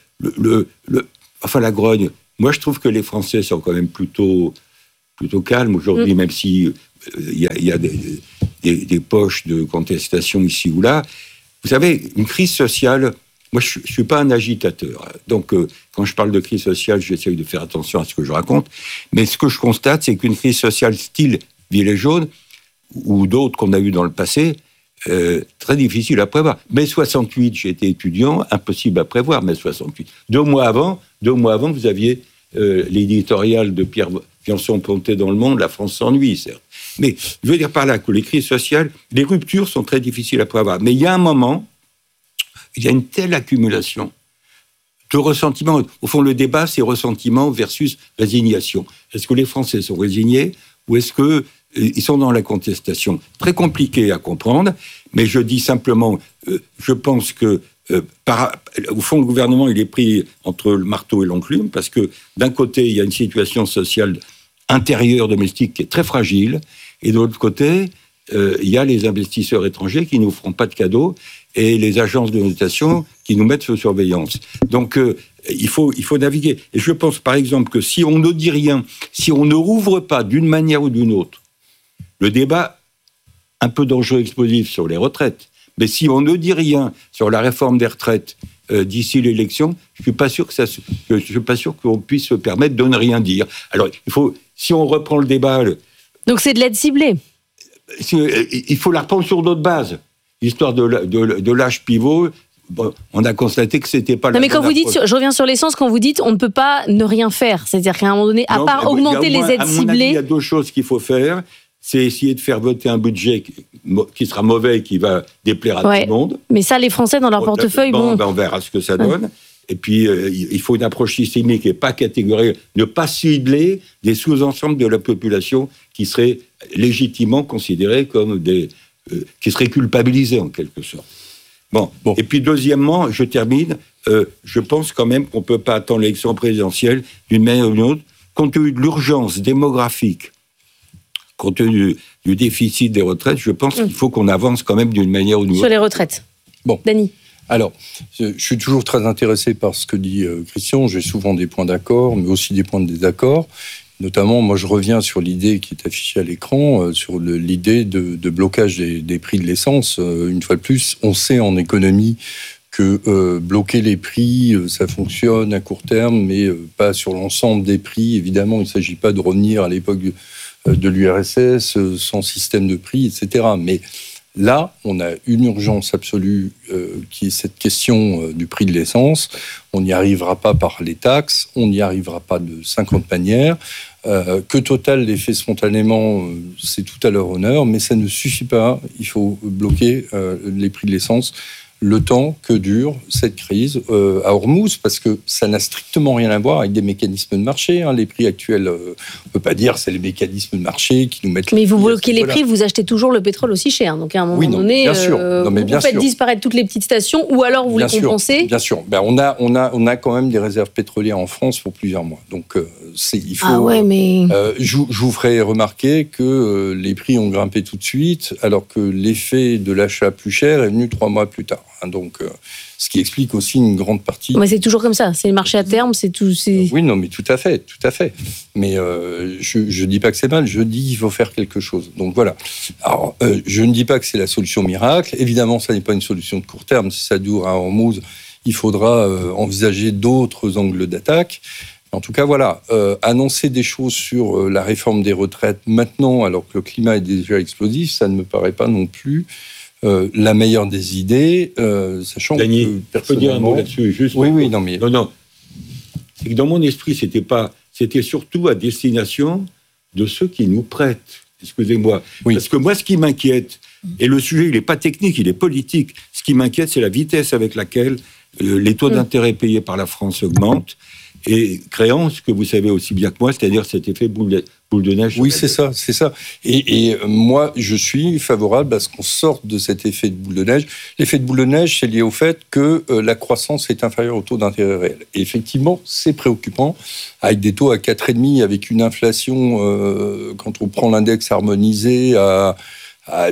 la grogne. Moi, je trouve que les Français sont quand même plutôt calmes aujourd'hui, même si il y a des poches de contestation ici ou là. Vous savez, une crise sociale, moi, je ne suis pas un agitateur. Donc, quand je parle de crise sociale, j'essaye de faire attention à ce que je raconte. Mais ce que je constate, c'est qu'une crise sociale style Gilets jaunes, ou d'autres qu'on a eues dans le passé, très difficile à prévoir. Mai 68, j'étais étudiant, impossible à prévoir, mai 68. 2 mois avant, vous aviez l'éditorial de Pierre Viançon-Pontet dans Le Monde, La France s'ennuie, certes. Mais je veux dire par là que les crises sociales, les ruptures sont très difficiles à prévoir. Mais il y a un moment, il y a une telle accumulation de ressentiments. Au fond, le débat, c'est ressentiment versus résignation. Est-ce que les Français sont résignés ou est-ce qu'ils sont dans la contestation ? Très compliqué à comprendre, mais je dis simplement, je pense que, au fond, le gouvernement, il est pris entre le marteau et l'enclume, parce que d'un côté, il y a une situation sociale intérieure, domestique, qui est très fragile, et de l'autre côté, il y a les investisseurs étrangers qui ne nous feront pas de cadeaux, et les agences de notation qui nous mettent sous surveillance. Donc, il faut naviguer. Et je pense, par exemple, que si on ne dit rien, si on ne rouvre pas d'une manière ou d'une autre le débat un peu dangereux, explosif sur les retraites, mais si on ne dit rien sur la réforme des retraites d'ici l'élection, je suis pas sûr qu'on puisse se permettre de ne rien dire. Alors, si on reprend le débat... Donc c'est de l'aide ciblée. Il faut la reprendre sur d'autres bases. L'histoire de l'âge pivot, bon, on a constaté que c'était pas... Non, mais quand vous dites, je reviens sur l'essence, quand vous dites on ne peut pas ne rien faire, c'est-à-dire qu'à un moment donné, à part augmenter les aides ciblées... Il y a 2 choses qu'il faut faire. C'est essayer de faire voter un budget qui sera mauvais et qui va déplaire à tout le monde. Mais ça, les Français, dans leur portefeuille, on verra ce que ça donne. Et puis, il faut une approche systémique et pas catégorielle. Ne pas cibler des sous-ensembles de la population qui seraient légitimement considérés comme qui seraient culpabilisés, en quelque sorte. Bon. Et puis, deuxièmement, je termine, je pense quand même qu'on ne peut pas attendre l'élection présidentielle d'une manière ou d'une autre, compte tenu de l'urgence démographique, compte tenu du déficit des retraites, je pense qu'il faut qu'on avance quand même d'une manière ou d'une autre. Sur les retraites. Bon. Dany. Alors, je suis toujours très intéressé par ce que dit Christian. J'ai souvent des points d'accord, mais aussi des points de désaccord. Notamment, moi, je reviens sur l'idée qui est affichée à l'écran, sur l'idée de blocage des prix de l'essence. Une fois de plus, on sait en économie que bloquer les prix, ça fonctionne à court terme, mais pas sur l'ensemble des prix. Évidemment, il ne s'agit pas de revenir à l'époque de l'URSS, sans système de prix, etc. Mais là, on a une urgence absolue qui est cette question du prix de l'essence. On n'y arrivera pas par les taxes, on n'y arrivera pas de 50 manières. Que Total l'ait fait spontanément, c'est tout à leur honneur, mais ça ne suffit pas. Il faut bloquer les prix de l'essence le temps que dure cette crise à Hormuz, parce que ça n'a strictement rien à voir avec des mécanismes de marché. Les prix actuels, on ne peut pas dire que c'est les mécanismes de marché qui nous mettent... Mais vous bloquez les prix, vous achetez toujours le pétrole aussi cher. Donc à un moment donné, bien sûr. vous faites disparaître toutes les petites stations ou alors vous les compensez. Bien sûr. On a quand même des réserves pétrolières en France pour plusieurs mois. Donc il faut... Ah ouais, mais... je vous ferai remarquer que les prix ont grimpé tout de suite, alors que l'effet de l'achat plus cher est venu 3 mois plus tard. Donc, ce qui explique aussi une grande partie. Mais c'est toujours comme ça. C'est le marché à terme, c'est tout. Oui, non, mais tout à fait. Mais je dis pas que c'est mal. Je dis qu'il faut faire quelque chose. Donc voilà. Alors, je ne dis pas que c'est la solution miracle. Évidemment, ça n'est pas une solution de court terme. Si ça dure à Hormuz, il faudra envisager d'autres angles d'attaque. En tout cas, voilà, annoncer des choses sur la réforme des retraites maintenant, alors que le climat est déjà explosif, ça ne me paraît pas non plus la meilleure des idées, sachant Dany, que personnellement... Je peux dire un mot là-dessus, juste. Oui, non, mais... Non. C'est que dans mon esprit, c'était surtout à destination de ceux qui nous prêtent. Excusez-moi. Oui. Parce que moi, ce qui m'inquiète, et le sujet, il n'est pas technique, il est politique. Ce qui m'inquiète, c'est la vitesse avec laquelle les taux d'intérêt payés par la France augmentent, et créant ce que vous savez aussi bien que moi, c'est-à-dire cet effet boule de neige. Oui, c'est ça. Et moi, je suis favorable à ce qu'on sorte de cet effet de boule de neige. L'effet de boule de neige, c'est lié au fait que la croissance est inférieure au taux d'intérêt réel. Et effectivement, c'est préoccupant, avec des taux à 4,5, avec une inflation, quand on prend l'index harmonisé à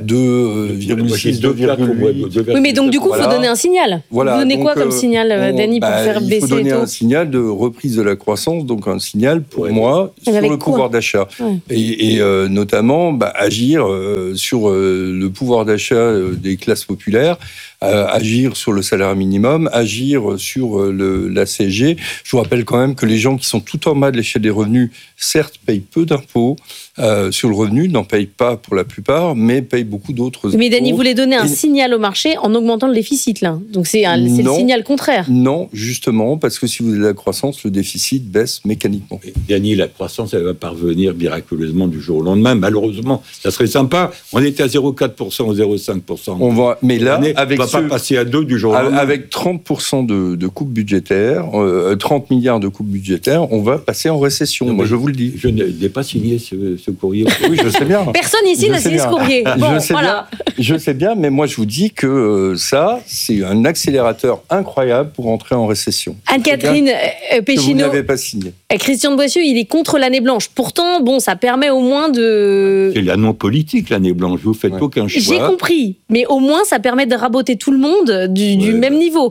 2,6, 2,8. Oui, mais donc du coup, il faut donner un signal. Voilà, vous donnez quoi comme signal, Dany, pour faire baisser les taux ? Il faut donner un signal de reprise de la croissance, donc un signal, pour moi, sur le pouvoir d'achat. Ouais. Et notamment, agir sur le pouvoir d'achat des classes populaires, agir sur le salaire minimum, agir sur la CSG. Je vous rappelle quand même que les gens qui sont tout en bas de l'échelle des revenus, certes, payent peu d'impôts sur le revenu, n'en payent pas pour la plupart, mais payent beaucoup d'autres impôts. Mais Dany voulait donner un signal au marché en augmentant le déficit, là. Donc c'est le signal contraire. Non, justement, parce que si vous avez de la croissance, le déficit baisse mécaniquement. Et Dany, la croissance, elle va parvenir miraculeusement du jour au lendemain. Malheureusement, ça serait sympa. On était à 0,4% ou 0,5%. Mais là, avec pas passer à 2 du jour au lendemain. Avec 30% de coupes budgétaires, 30 milliards de coupes budgétaires, on va passer en récession. Moi, je vous le dis. Je n'ai pas signé ce courrier. Oui, je sais bien. Personne ici n'a signé ce courrier. Bon, je sais bien, mais moi, je vous dis que ça, c'est un accélérateur incroyable pour entrer en récession. Anne-Catherine Péchineau. Vous n'avez pas signé. Christian de Boissieu, il est contre l'année blanche. Pourtant, ça permet au moins de... C'est la non-politique, l'année blanche. Vous faites aucun choix. J'ai compris. Mais au moins, ça permet de raboter tout le monde du même niveau.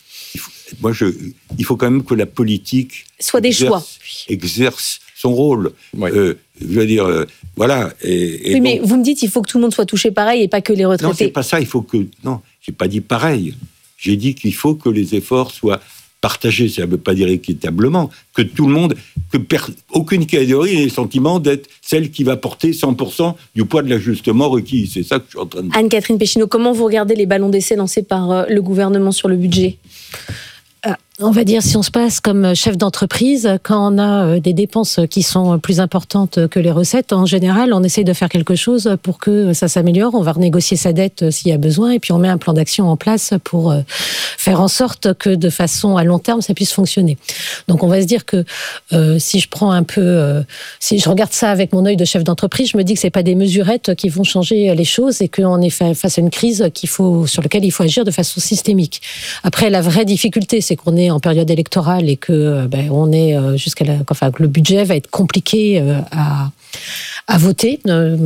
Il faut quand même que la politique soit des choix. Exerce son rôle. Ouais. Je veux dire, voilà. Oui, mais vous me dites, il faut que tout le monde soit touché pareil et pas que les retraités. Non, c'est pas ça. Il faut que... Non, j'ai pas dit pareil. J'ai dit qu'il faut que les efforts soient partagés. Ça ne veut pas dire équitablement. Que tout le monde... aucune catégorie n'ait le sentiment d'être celle qui va porter 100% du poids de l'ajustement requis. C'est ça que je suis en train de dire. Anne-Catherine Péchineau, comment vous regardez les ballons d'essai lancés par le gouvernement sur le budget ? On va dire, si on se passe comme chef d'entreprise, quand on a des dépenses qui sont plus importantes que les recettes, en général, on essaye de faire quelque chose pour que ça s'améliore. On va renégocier sa dette s'il y a besoin, et puis on met un plan d'action en place pour faire en sorte que de façon à long terme, ça puisse fonctionner. Donc on va se dire que si je prends un peu, si je regarde ça avec mon œil de chef d'entreprise, je me dis que c'est pas des mesurettes qui vont changer les choses et qu'on est face à une crise sur laquelle il faut agir de façon systémique. Après, la vraie difficulté, c'est qu'on est en période électorale et que on est que le budget va être compliqué à voter.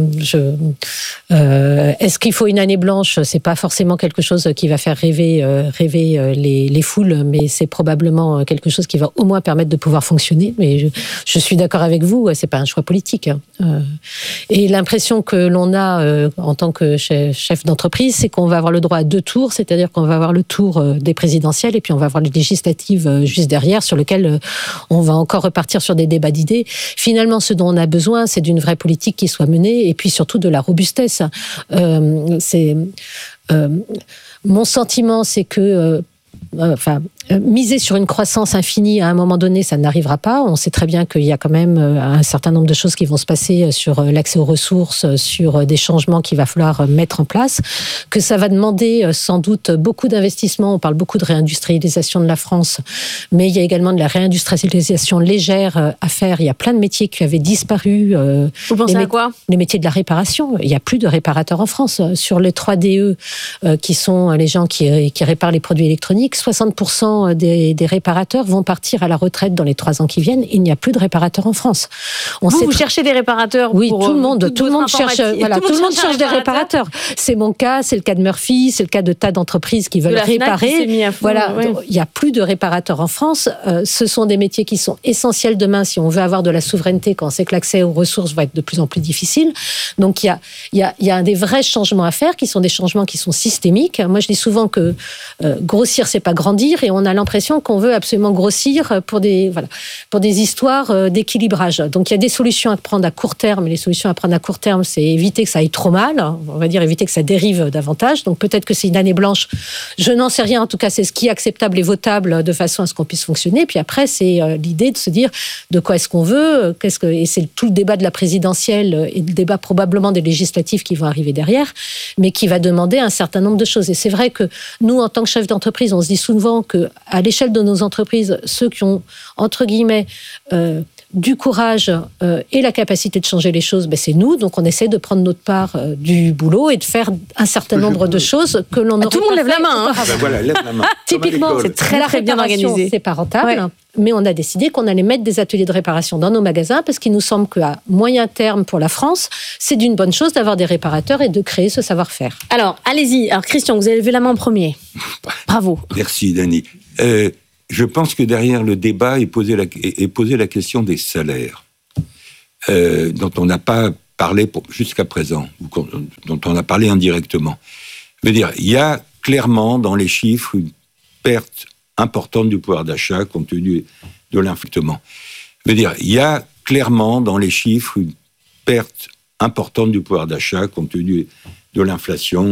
Est-ce qu'il faut une année blanche ? C'est pas forcément quelque chose qui va faire rêver les foules, mais c'est probablement quelque chose qui va au moins permettre de pouvoir fonctionner. Mais je suis d'accord avec vous, c'est pas un choix politique. Et l'impression que l'on a en tant que chef d'entreprise, c'est qu'on va avoir le droit à 2 tours, c'est-à-dire qu'on va avoir le tour des présidentielles et puis on va avoir les législatives juste derrière, sur lequel on va encore repartir sur des débats d'idées. Finalement, ce dont on a besoin, c'est d'une vraie politique qui soit menée et puis surtout de la robustesse. Mon sentiment, c'est que miser sur une croissance infinie à un moment donné, ça n'arrivera pas. On sait très bien qu'il y a quand même un certain nombre de choses qui vont se passer sur l'accès aux ressources, sur des changements qu'il va falloir mettre en place, que ça va demander sans doute beaucoup d'investissements. On parle beaucoup de réindustrialisation de la France, mais il y a également de la réindustrialisation légère à faire. Il y a plein de métiers qui avaient disparu. Vous pensez à quoi ? Les métiers de la réparation. Il n'y a plus de réparateurs en France. Sur les 3DE, qui sont les gens qui réparent les produits électroniques, 60% des réparateurs vont partir à la retraite dans les 3 ans qui viennent. Il n'y a plus de réparateurs en France. Vous cherchez des réparateurs ? Oui, tout le monde cherche. Voilà, tout le monde cherche des réparateurs. C'est mon cas, c'est le cas de Murphy, c'est le cas de tas d'entreprises qui veulent réparer. Voilà, il n'y a plus de réparateurs en France. Ce sont des métiers qui sont essentiels demain si on veut avoir de la souveraineté, quand on sait que l'accès aux ressources va être de plus en plus difficile. Donc il y a des vrais changements à faire, qui sont des changements qui sont systémiques. Moi, je dis souvent que grossir, c'est pas grandir, et on a l'impression qu'on veut absolument grossir pour des histoires d'équilibrage. Donc il y a des solutions à prendre à court terme, et les solutions à prendre à court terme, c'est éviter que ça aille trop mal, on va dire éviter que ça dérive davantage. Donc peut-être que c'est une année blanche, je n'en sais rien, en tout cas c'est ce qui est acceptable et votable de façon à ce qu'on puisse fonctionner. Puis après, c'est l'idée de se dire de quoi est-ce qu'on veut, et c'est tout le débat de la présidentielle et le débat probablement des législatives qui vont arriver derrière, mais qui va demander un certain nombre de choses. Et c'est vrai que nous, en tant que chefs d'entreprise, on se dit souvent qu'à l'échelle de nos entreprises, ceux qui ont, entre guillemets, du courage et la capacité de changer les choses, c'est nous. Donc on essaie de prendre notre part du boulot et de faire un certain nombre de choses que l'on aurait tout le monde lève la main. Voilà, lève la main. Typiquement, c'est très bien organisé. C'est pas rentable. Ouais. Mais on a décidé qu'on allait mettre des ateliers de réparation dans nos magasins parce qu'il nous semble qu'à moyen terme pour la France, c'est d'une bonne chose d'avoir des réparateurs et de créer ce savoir-faire. Alors, allez-y. Alors, Christian, vous avez levé la main en premier. Bravo. Merci, Dany. Je pense que derrière le débat est posée la question des salaires, dont on n'a pas parlé jusqu'à présent, ou dont on a parlé indirectement. Je veux dire, il y a clairement dans les chiffres une perte importante du pouvoir d'achat compte tenu de l'inflation. Je veux dire, il y a clairement dans les chiffres une perte importante du pouvoir d'achat compte tenu de l'inflation.